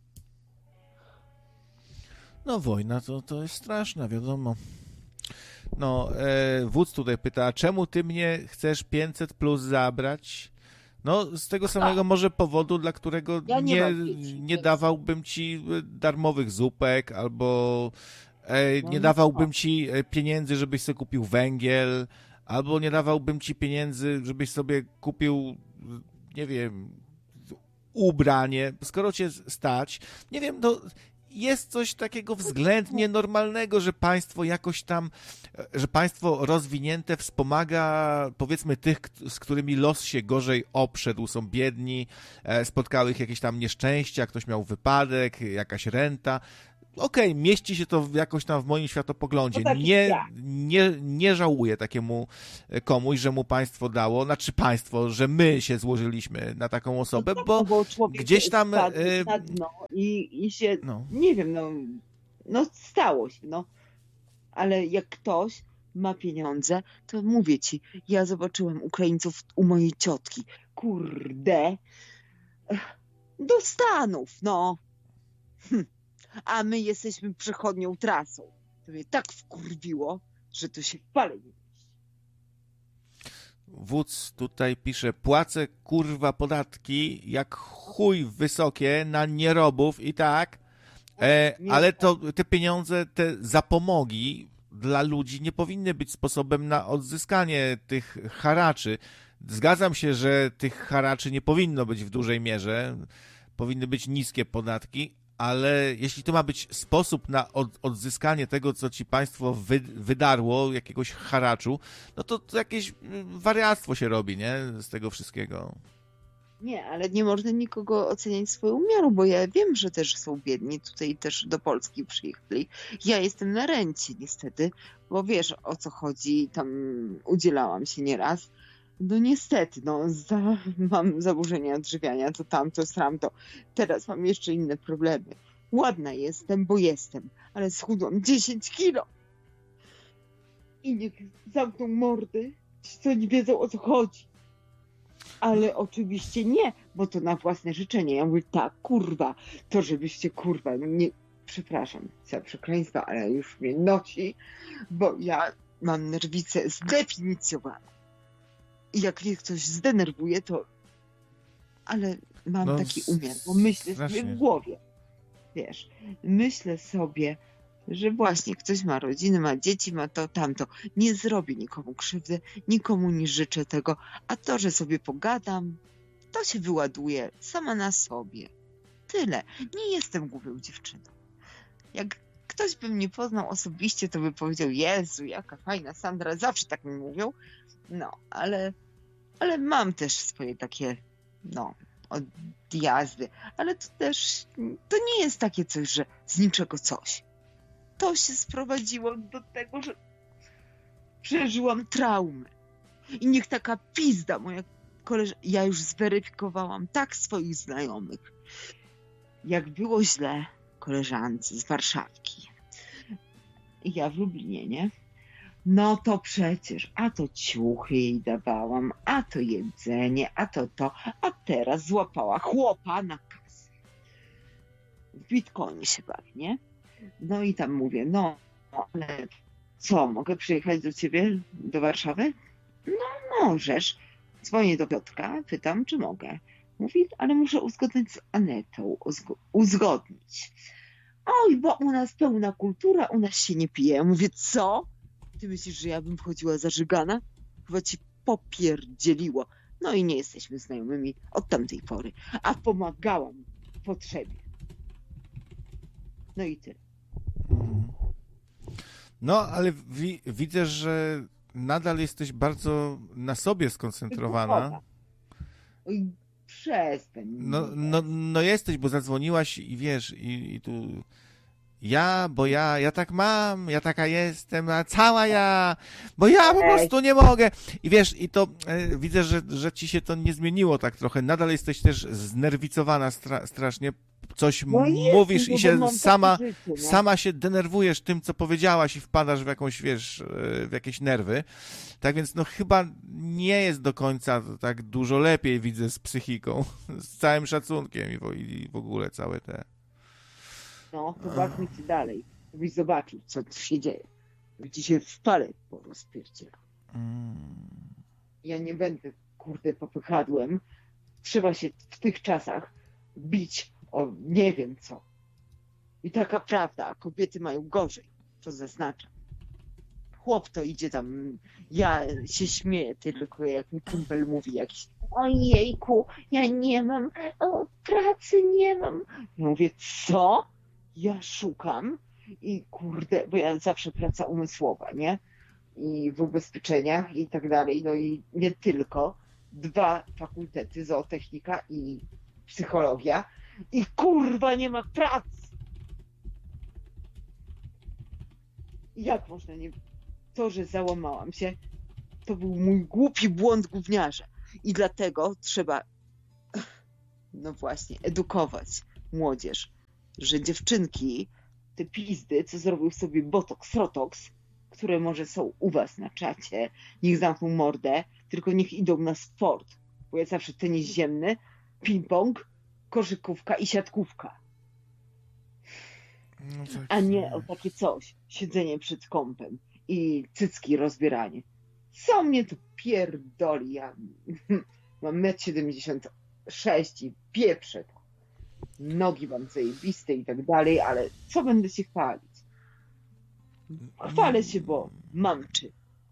No wojna to, to jest straszna, wiadomo. No, e, wódz tutaj pyta, a czemu ty mnie chcesz pięćset plus zabrać? No, z tego samego może powodu, dla którego Ja nie nie, mam dzieci, nie więc- dawałbym ci darmowych zupek, albo e, No nie nie dawałbym ma. ci e, pieniędzy, żebyś sobie kupił węgiel, albo nie dawałbym ci pieniędzy, żebyś sobie kupił, nie wiem, ubranie. Skoro cię stać, nie wiem, no jest coś takiego względnie normalnego, że państwo jakoś tam, że państwo rozwinięte wspomaga, powiedzmy, tych, z którymi los się gorzej obszedł, są biedni, spotkały ich jakieś tam nieszczęścia, ktoś miał wypadek, jakaś renta. Okej, okay, mieści się to jakoś tam w moim światopoglądzie. No tak nie, ja. nie, nie żałuję takiemu komuś, że mu państwo dało, znaczy państwo, że my się złożyliśmy na taką osobę, no tak, bo, no bo człowiek gdzieś tam... spadł y... na dno i, i się, no. nie wiem, no, no stało się, no. Ale jak ktoś ma pieniądze, to mówię ci, ja zobaczyłem Ukraińców u mojej ciotki. Kurde. Do Stanów, no. Hm. A my jesteśmy przechodnią trasą. To mnie tak wkurwiło, że to się w pale nie mieści. Wódz tutaj pisze, płacę kurwa podatki jak chuj wysokie na nierobów i tak, e, ale to te pieniądze, te zapomogi dla ludzi nie powinny być sposobem na odzyskanie tych haraczy. Zgadzam się, że tych haraczy nie powinno być w dużej mierze, powinny być niskie podatki, ale jeśli to ma być sposób na od, odzyskanie tego, co ci państwo wy, wydarło, jakiegoś haraczu, no to, to jakieś wariactwo się robi, nie? Z tego wszystkiego. Nie, ale nie można nikogo oceniać swoją miarą, bo ja wiem, że też są biedni. Tutaj też do Polski przyjechali. Ja jestem na rencie niestety, bo wiesz, o co chodzi. Tam udzielałam się nieraz. No niestety, no za, mam zaburzenia odżywiania, to tamto, sramto. Teraz mam jeszcze inne problemy. Ładna jestem, bo jestem, ale schudłam dziesięć kilo. I niech zamkną mordy, ci co nie wiedzą, o co chodzi. Ale oczywiście nie, bo to na własne życzenie. Ja mówię, tak, kurwa, to żebyście, kurwa, no nie, przepraszam za przekleństwo, ale już mnie nosi, bo ja mam nerwicę zdefinicjowaną. I jak mnie ktoś zdenerwuje, to... Ale mam no, taki umiar, bo myślę strasznie. sobie w głowie. Wiesz, myślę sobie, że właśnie ktoś ma rodzinę, ma dzieci, ma to, tamto. Nie zrobię nikomu krzywdy, nikomu nie życzę tego. A to, że sobie pogadam, to się wyładuje sama na sobie. Tyle. Nie jestem głupią dziewczyną. Jak ktoś by mnie poznał osobiście, to by powiedział, Jezu, jaka fajna Sandra. Zawsze tak mi mówią. No, ale... Ale mam też swoje takie, no, odjazdy. Ale to też, to nie jest takie coś, że z niczego coś. To się sprowadziło do tego, że przeżyłam traumę. I niech taka pizda, moja koleżanka, ja już zweryfikowałam tak swoich znajomych. Jak było źle koleżance z Warszawki. I ja w Lublinie, nie? No to przecież, a to ciuchy jej dawałam, a to jedzenie, a to to, a teraz złapała chłopa na kasę. W Bitcoinie się bawi, nie? No i tam mówię, no, ale co, mogę przyjechać do ciebie, do Warszawy? No możesz. Dzwonię do Piotrka, pytam, czy mogę. Mówi, ale muszę uzgodnić z Anetą, uzgo- uzgodnić. Oj, bo u nas pełna kultura, u nas się nie pije. Ja mówię, co? Ty myślisz, że ja bym wchodziła zażygana? Chyba ci popierdzieliło. No i nie jesteśmy znajomymi od tamtej pory. A pomagałam w potrzebie. No i tyle. No, ale wi- widzę, że nadal jesteś bardzo na sobie skoncentrowana. Oj, przestań. No, no, no jesteś, bo zadzwoniłaś i wiesz, i, i tu... Ja, bo ja, ja tak mam, ja taka jestem, a cała ja, bo ja po prostu nie mogę. I wiesz, i to e, widzę, że, że ci się to nie zmieniło tak trochę. Nadal jesteś też znerwicowana stra- strasznie. Coś No jest, mówisz i się sama, życie, no. sama się denerwujesz tym, co powiedziałaś i wpadasz w jakąś, wiesz, w jakieś nerwy. Tak więc no chyba nie jest do końca tak dużo lepiej, widzę, z psychiką, z całym szacunkiem i w, i w ogóle całe te... No, zobaczmy ci dalej, żebyś zobaczył, co tu się dzieje. Żeby ci się w pale porozpierdziela. Mm. Ja nie będę, kurde, popychadłem. Trzeba się w tych czasach bić o nie wiem co. I taka prawda, a kobiety mają gorzej, to zaznaczam. Chłop to idzie tam, ja się śmieję tylko, jak mi kumpel mówi jakiś, ojejku, ja nie mam, o, pracy nie mam. Ja mówię, co? ja szukam i kurde, bo ja zawsze praca umysłowa, nie? I w ubezpieczeniach i tak dalej, no i nie tylko. Dwa fakultety, zootechnika i psychologia i kurwa nie ma pracy. Jak można nie... To, że załamałam się, to był mój głupi błąd gówniarza. I dlatego trzeba, no właśnie, edukować młodzież, że dziewczynki, te pizdy, co zrobił sobie botoks, rotoks, które może są u was na czacie, niech zamkną mordę, tylko niech idą na sport. Bo ja zawsze tenis ziemny, ping-pong, koszykówka i siatkówka. No tak. A nie o takie coś, siedzenie przed kąpem i cycki rozbieranie. Co mnie tu pierdoli? Ja mam metr siedemdziesiąt sześć i pieprzę to. Nogi mam zajebiste i tak dalej, ale co będę się chwalić? Chwalę się, bo mam czym.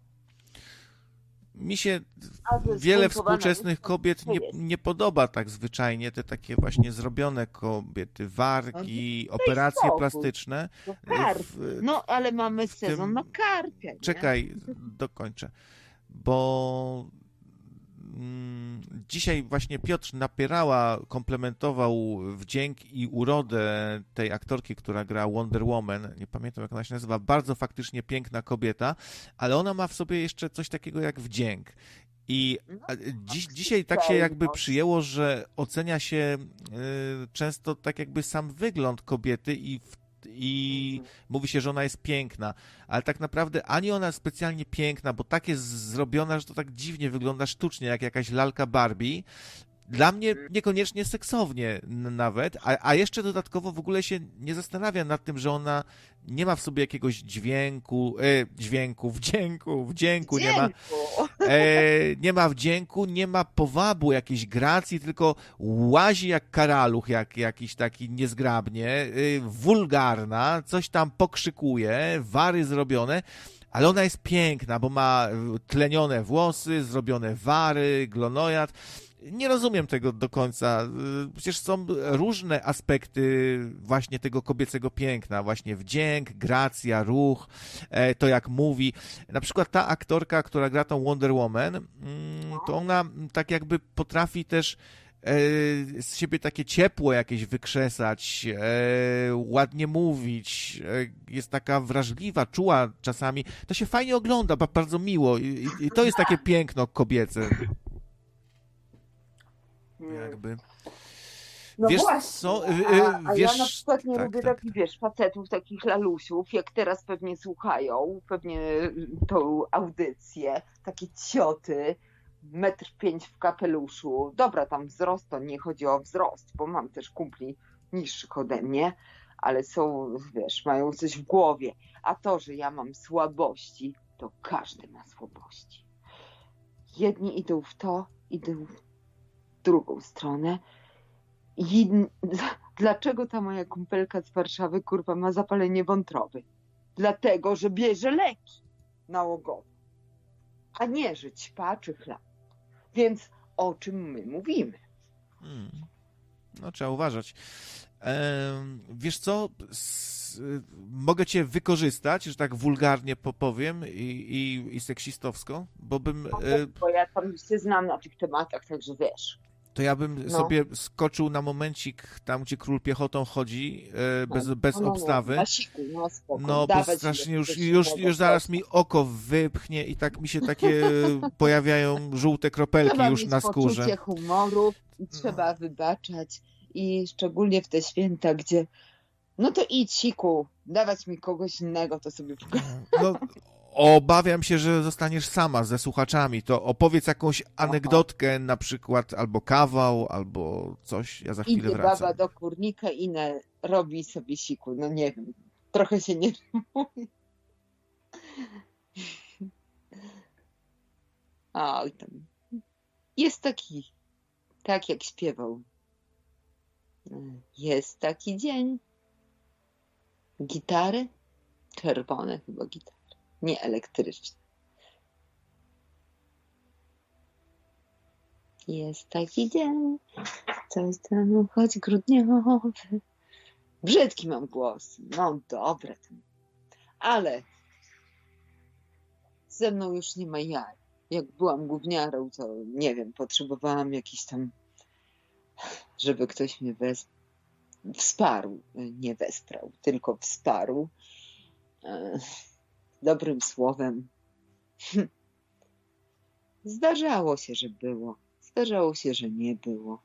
Mi się A że wiele skontowana współczesnych jest, kobiet to nie, jest. nie podoba tak zwyczajnie, te takie właśnie zrobione kobiety, wargi, operacje spokój. plastyczne. No, karp. W- No ale mamy w tym- sezon na karpia, nie? Czekaj, dokończę. Bo mm, dzisiaj właśnie Piotr Napierała komplementował wdzięk i urodę tej aktorki, która gra Wonder Woman. Nie pamiętam, jak ona się nazywa. Bardzo faktycznie piękna kobieta, ale ona ma w sobie jeszcze coś takiego jak wdzięk. I a, dziś, dzisiaj tak się jakby przyjęło, że ocenia się y, często tak jakby sam wygląd kobiety i w i mówi się, że ona jest piękna, ale tak naprawdę ani ona jest specjalnie piękna, bo tak jest zrobiona, że to tak dziwnie wygląda sztucznie, jak jakaś lalka Barbie. Dla mnie niekoniecznie seksownie n- nawet, a, a jeszcze dodatkowo w ogóle się nie zastanawia nad tym, że ona nie ma w sobie jakiegoś dźwięku, e, dźwięku, wdzięku, wdzięku, nie ma, Dziękuję. e, nie ma wdzięku, nie ma powabu, jakiejś gracji, tylko łazi jak karaluch, jak jakiś taki niezgrabnie, e, wulgarna, coś tam pokrzykuje, wary zrobione, ale ona jest piękna, bo ma tlenione włosy, zrobione wary, glonojad. Nie rozumiem tego do końca. Przecież są różne aspekty właśnie tego kobiecego piękna. Właśnie wdzięk, gracja, ruch, e, to jak mówi. Na przykład ta aktorka, która gra tą Wonder Woman, mm, to ona tak jakby potrafi też e, z siebie takie ciepło jakieś wykrzesać, e, ładnie mówić, e, jest taka wrażliwa, czuła czasami. To się fajnie ogląda, ba- bardzo miło i, i, i to jest takie piękno kobiece. Jakby. No Wiesz właśnie, co? a, Y, a wiesz, ja na przykład nie tak, lubię tak, takich, wiesz, facetów, takich lalusiów, jak teraz pewnie słuchają, pewnie tą audycję, takie cioty, metr pięć w kapeluszu. Dobra, tam wzrost, to nie chodzi o wzrost, bo mam też kumpli niższych ode mnie, ale są, wiesz, mają coś w głowie. A to, że ja mam słabości, to każdy ma słabości. Jedni idą w to, idą w drugą stronę. I dlaczego ta moja kumpelka z Warszawy, kurwa, ma zapalenie wątroby? Dlatego, że bierze leki nałogowe, a nie, że ćpa czy chlap. Więc o czym my mówimy? Hmm. No, trzeba uważać. Ehm, wiesz co? S- mogę cię wykorzystać, że tak wulgarnie popowiem i, i, i seksistowsko, bo bym, e, Bo ja tam się znam na tych tematach, także wiesz. to ja bym No. sobie skoczył na momencik tam, gdzie król piechotą chodzi, e, bez, bez No, no, no, obstawy. na siku, no spoko. No, bo Dawać strasznie mi już, coś już, innego. już zaraz mi oko wypchnie i tak mi się takie pojawiają żółte kropelki Trzeba już mieć na skórze. poczucie humoru i trzeba wybaczać. I szczególnie w te święta, gdzie no to idź siku, dawać mi kogoś innego, to sobie No, obawiam się, że zostaniesz sama ze słuchaczami. To opowiedz jakąś anegdotkę na przykład, albo kawał, albo coś. Ja za chwilę idzie wracam. baba do kurnika i ne, robi sobie siku. No nie wiem, trochę się nie rymuje. Oj tam. Jest taki, tak jak śpiewał. Jest taki dzień. Gitary? Czerwone chyba gitary. Nie elektryczne. Jest taki dzień. Coś tam, choć grudniowy. Brzydki mam głos. No dobre. Ale ze mną już nie ma jaj. Jak byłam gówniarą, to nie wiem, potrzebowałam jakiś tam, żeby ktoś mnie wes- wsparł. Nie wesprał, tylko wsparł. E, Dobrym słowem. Zdarzało się, że było. Zdarzało się, że nie było.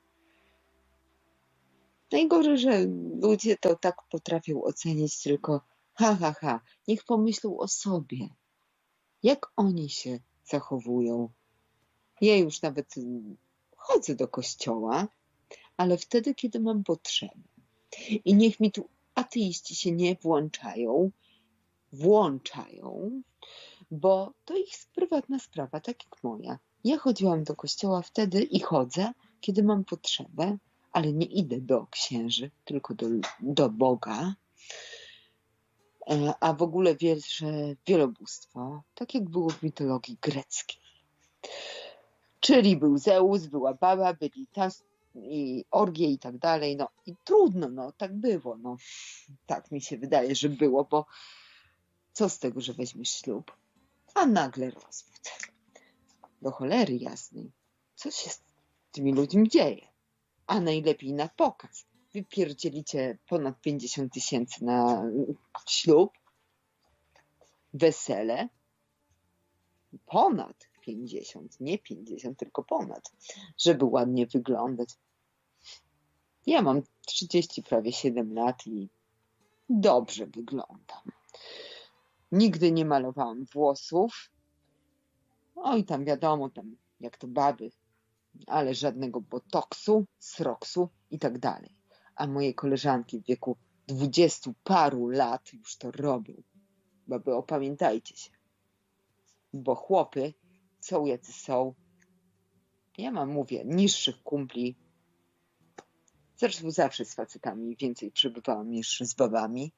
Najgorzej, że ludzie to tak potrafią ocenić tylko ha, ha, ha. Niech pomyślą o sobie. Jak oni się zachowują. Ja już nawet chodzę do kościoła, ale wtedy, kiedy mam potrzebę. I niech mi tu ateiści się nie włączają, włączają, bo to ich prywatna sprawa, tak jak moja. Ja chodziłam do kościoła wtedy i chodzę, kiedy mam potrzebę, ale nie idę do księży, tylko do, do Boga. A w ogóle wierzę w wielobóstwo, tak jak było w mitologii greckiej. Czyli był Zeus, była baba, byli tas i orgie i tak dalej. No i trudno, no tak było. No. Tak mi się wydaje, że było, bo co z tego, że weźmiesz ślub, a nagle rozwód. Do cholery jasnej. Co się z tymi ludźmi dzieje? A najlepiej na pokaz. Wypierdzielicie ponad pięćdziesiąt tysięcy na ślub, wesele. Ponad pięćdziesiąt, nie pięćdziesiąt, tylko ponad, żeby ładnie wyglądać. Ja mam trzydzieści, prawie siedem lat i dobrze wyglądam. Nigdy nie malowałam włosów. Oj, tam wiadomo, tam jak to baby, ale żadnego botoksu, sroksu i tak dalej. A moje koleżanki w wieku dwudziestu paru lat już to robią. Baby, opamiętajcie się. Bo chłopy są jacy są. Ja mam, mówię, niższych kumpli. Zresztą zawsze z facetami więcej przebywałam niż z babami.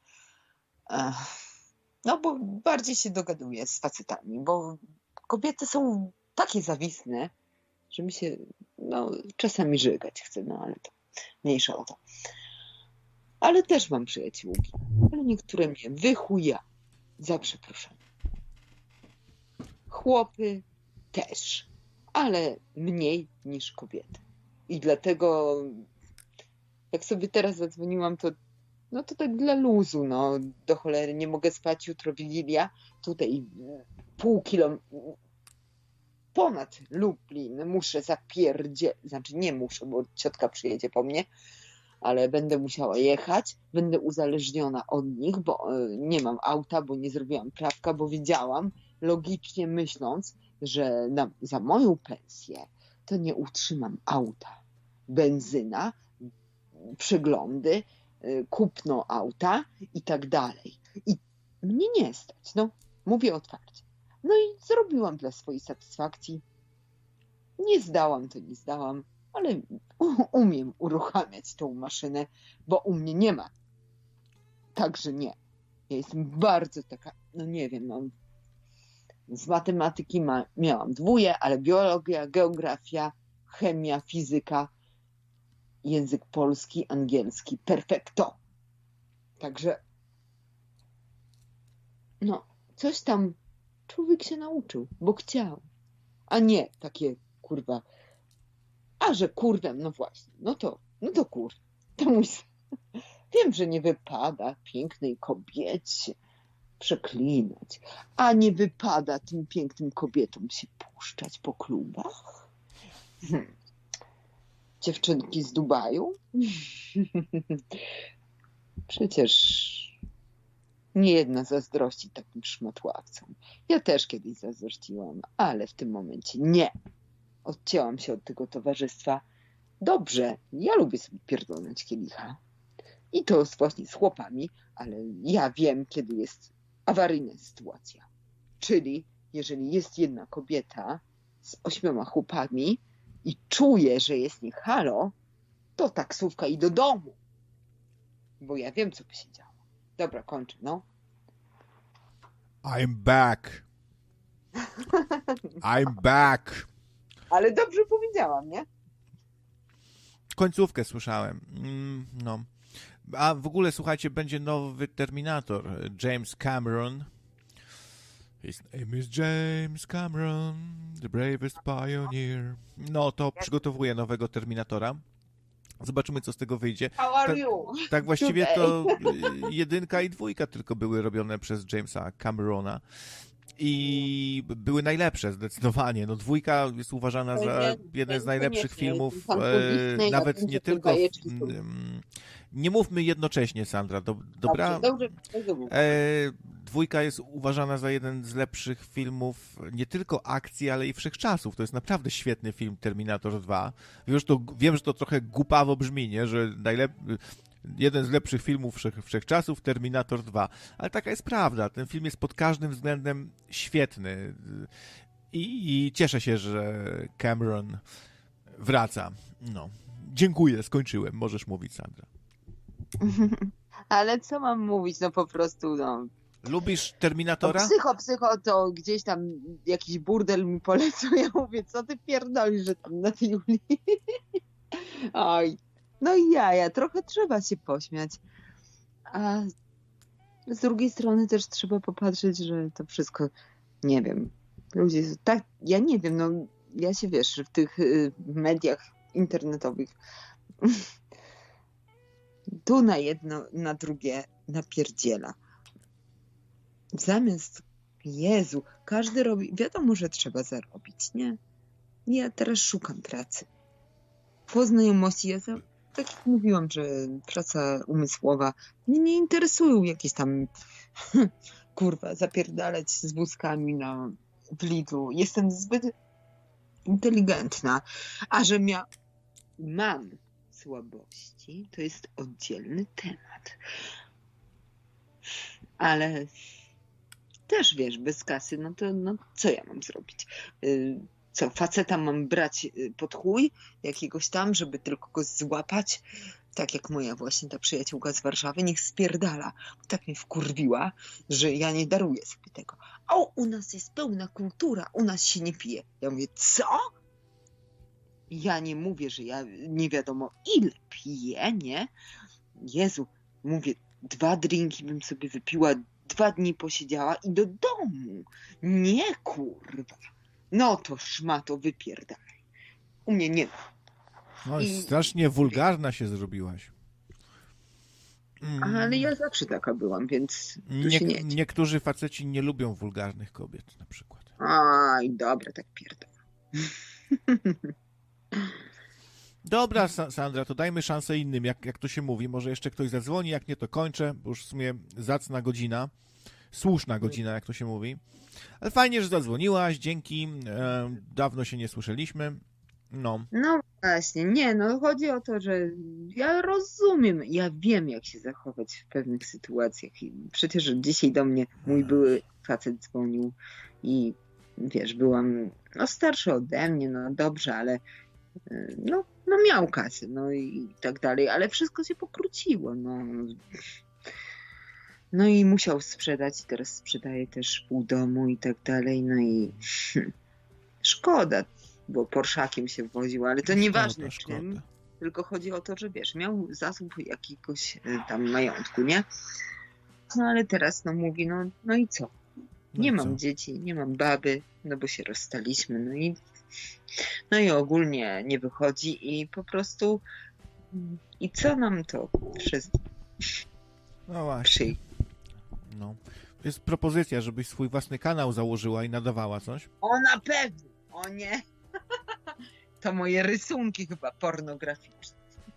No bo bardziej się dogaduję z facetami, bo kobiety są takie zawisne, że mi się no, czasami żygać chce, no ale to mniejsza o to. Ale też mam przyjaciółki, ale niektóre mnie wychuja, za przeproszeniem. Chłopy też, ale mniej niż kobiety. I dlatego jak sobie teraz zadzwoniłam, to no to tak dla luzu, no do cholery, nie mogę spać, jutro Wigilia, tutaj pół kilo, ponad Lublin, muszę zapierdzie, znaczy nie muszę, bo ciotka przyjedzie po mnie, ale będę musiała jechać, będę uzależniona od nich, bo nie mam auta, bo nie zrobiłam prawka, bo wiedziałam, logicznie myśląc, że na, za moją pensję to nie utrzymam auta. Benzyna, przeglądy, kupno auta i tak dalej. I mnie nie stać, no, mówię otwarcie. No i zrobiłam dla swojej satysfakcji. Nie zdałam, to nie zdałam, ale umiem uruchamiać tą maszynę, bo u mnie nie ma. Także nie. Ja jestem bardzo taka, no nie wiem, no, z matematyki ma, miałam dwóje, ale biologia, geografia, chemia, fizyka, język polski, angielski, perfekto. Także no, coś tam człowiek się nauczył, bo chciał. A nie takie, kurwa, a że kurdem, no właśnie, no to, no to kur, to mój, wiem, że nie wypada pięknej kobiecie przeklinać, a nie wypada tym pięknym kobietom się puszczać po klubach. Hmm. Dziewczynki z Dubaju? Przecież nie jedna zazdrości takim szmatławcom. Ja też kiedyś zazdrościłam, ale w tym momencie nie. Odcięłam się od tego towarzystwa. Dobrze, ja lubię sobie pierdolnąć kielicha. I to właśnie z chłopami, ale ja wiem, kiedy jest awaryjna sytuacja. Czyli jeżeli jest jedna kobieta z ośmioma chłopami i czuje, że jest nie halo, to taksówka i do domu. Bo ja wiem, co by się działo. Dobra, kończę, no. I'm back. I'm back. Ale dobrze powiedziałam, nie? Końcówkę słyszałem. Mm, no. A w ogóle, słuchajcie, będzie nowy Terminator. James Cameron. His name is James Cameron, the bravest pioneer. No, to przygotowuje nowego Terminatora. Zobaczymy, co z tego wyjdzie. How are Tak, you? tak właściwie to jedynka i dwójka tylko były robione przez Jamesa Camerona. I były najlepsze, zdecydowanie. No, dwójka jest uważana za jeden z najlepszych filmów, e, nawet nie tylko... W, m, nie mówmy jednocześnie, Sandra, do, dobra? Dobrze, dobrze, dobrze. E, dwójka jest uważana za jeden z lepszych filmów, nie tylko akcji, ale i wszechczasów. To jest naprawdę świetny film, Terminator dwa. Wiem, że to, wiem, że to trochę głupawo brzmi, nie? Że najlep- jeden z lepszych filmów wszech, wszechczasów, Terminator dwa. Ale taka jest prawda. Ten film jest pod każdym względem świetny. I, i cieszę się, że Cameron wraca. No. Dziękuję, skończyłem. Możesz mówić, Sandra. Ale co mam mówić, no po prostu, no. Lubisz Terminatora? No, psycho, psycho, to gdzieś tam jakiś burdel mi polecał, ja mówię, co ty pierdolisz, że tam na tej Julii. Oj, no i jaja, trochę trzeba się pośmiać. A z drugiej strony też trzeba popatrzeć, że to wszystko, nie wiem, ludzie, tak, ja nie wiem, no ja się, wiesz, w tych y, mediach internetowych tu na jedno, na drugie napierdziela. Zamiast, Jezu, każdy robi, wiadomo, że trzeba zarobić, nie? Ja teraz szukam pracy. Po znajomości, ja za, tak jak mówiłam, że praca umysłowa, mnie nie interesują jakieś tam, kurwa, zapierdalać z wózkami na, w Lidlu. Jestem zbyt inteligentna, a że mia, mam słabości, to jest oddzielny temat. Ale też, wiesz, bez kasy, no to no, co ja mam zrobić? Co, faceta mam brać pod chuj jakiegoś tam, żeby tylko go złapać? Tak jak moja właśnie ta przyjaciółka z Warszawy, niech spierdala. Tak mnie wkurwiła, że ja nie daruję sobie tego. O, u nas jest pełna kultura, u nas się nie pije. Ja mówię, co? Ja nie mówię, że ja nie wiadomo ile piję, nie? Jezu, mówię, dwa drinki bym sobie wypiła, dwa dni posiedziała i do domu. Nie, kurwa. No to szmato, wypierdalaj. U mnie nie ma. No, I- strasznie wulgarna się zrobiłaś. Mm. Ale ja zawsze taka byłam, więc tu się nie... Nie, niektórzy faceci nie lubią wulgarnych kobiet, na przykład. Aj, dobra, tak pierdolę. Dobra, Sa- Sandra, to dajmy szansę innym, jak, jak to się mówi. Może jeszcze ktoś zadzwoni, jak nie, to kończę, bo już w sumie zacna godzina. Słuszna godzina, jak to się mówi. Ale fajnie, że zadzwoniłaś, dzięki. E, dawno się nie słyszeliśmy. No. No właśnie, nie, no chodzi o to, że ja rozumiem, ja wiem, jak się zachować w pewnych sytuacjach. I przecież dzisiaj do mnie mój były facet dzwonił i wiesz, byłam no starsza ode mnie, no dobrze, ale y, no, no miał kasę, no i tak dalej, ale wszystko się pokróciło, no. No i musiał sprzedać, teraz sprzedaje też pół domu i tak dalej, no i szkoda, bo Porszakiem się woził, ale to nieważne Szkoda, czym, szkoda. tylko chodzi o to, że wiesz, miał zasób jakiegoś y, tam majątku, nie? No ale teraz no mówi, no, no i co? No Nie i mam co? dzieci, nie mam baby, no bo się rozstaliśmy, no i no i ogólnie nie wychodzi i po prostu i co nam to przez No właśnie. przyjdzie? No. Jest propozycja, żebyś swój własny kanał założyła i nadawała coś. O, na pewno! O nie! To moje rysunki chyba pornograficzne.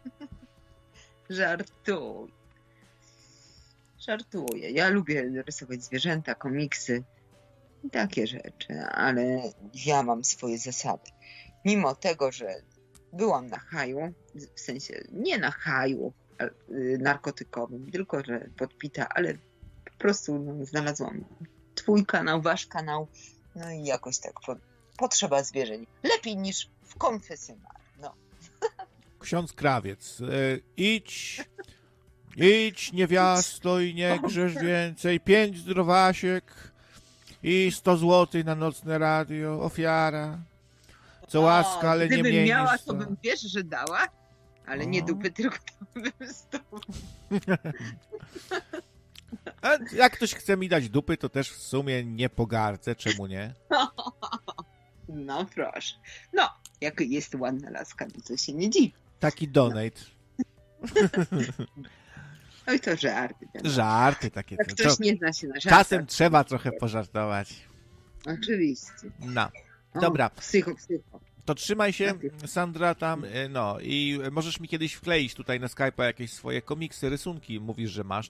Żartuj. Żartuję. Ja lubię rysować zwierzęta, komiksy i takie rzeczy, ale ja mam swoje zasady. Mimo tego, że byłam na haju, w sensie nie na haju a- y, narkotykowym, tylko że podpita, ale po prostu no, znalazłam twój kanał, wasz kanał, no i jakoś tak po, potrzeba zwierzeń. Lepiej niż w konfesjonale. No. Ksiądz Krawiec, e, idź, idź niewiasto i nie grzesz więcej, pięć zdrowasiek i sto złotych na nocne radio, ofiara, co łaska, ale nie Gdybym mniej miała, niż to sto. bym wiesz, że dała? Ale O. nie dupy, tylko tam stół. A jak ktoś chce mi dać dupy, to też w sumie nie pogardzę, czemu nie? No proszę. No, jak jest ładna laska, no to się nie dziwi. Taki donate. Oj, to żarty. wiadomo. Żarty takie. Jak to- ktoś to nie zna się na żartach. Czasem trzeba trochę pożartować. Oczywiście. No. O, Dobra. Psycho, psycho. To trzymaj się, Sandra, tam, y, no i możesz mi kiedyś wkleić tutaj na Skype'a jakieś swoje komiksy, rysunki. Mówisz, że masz,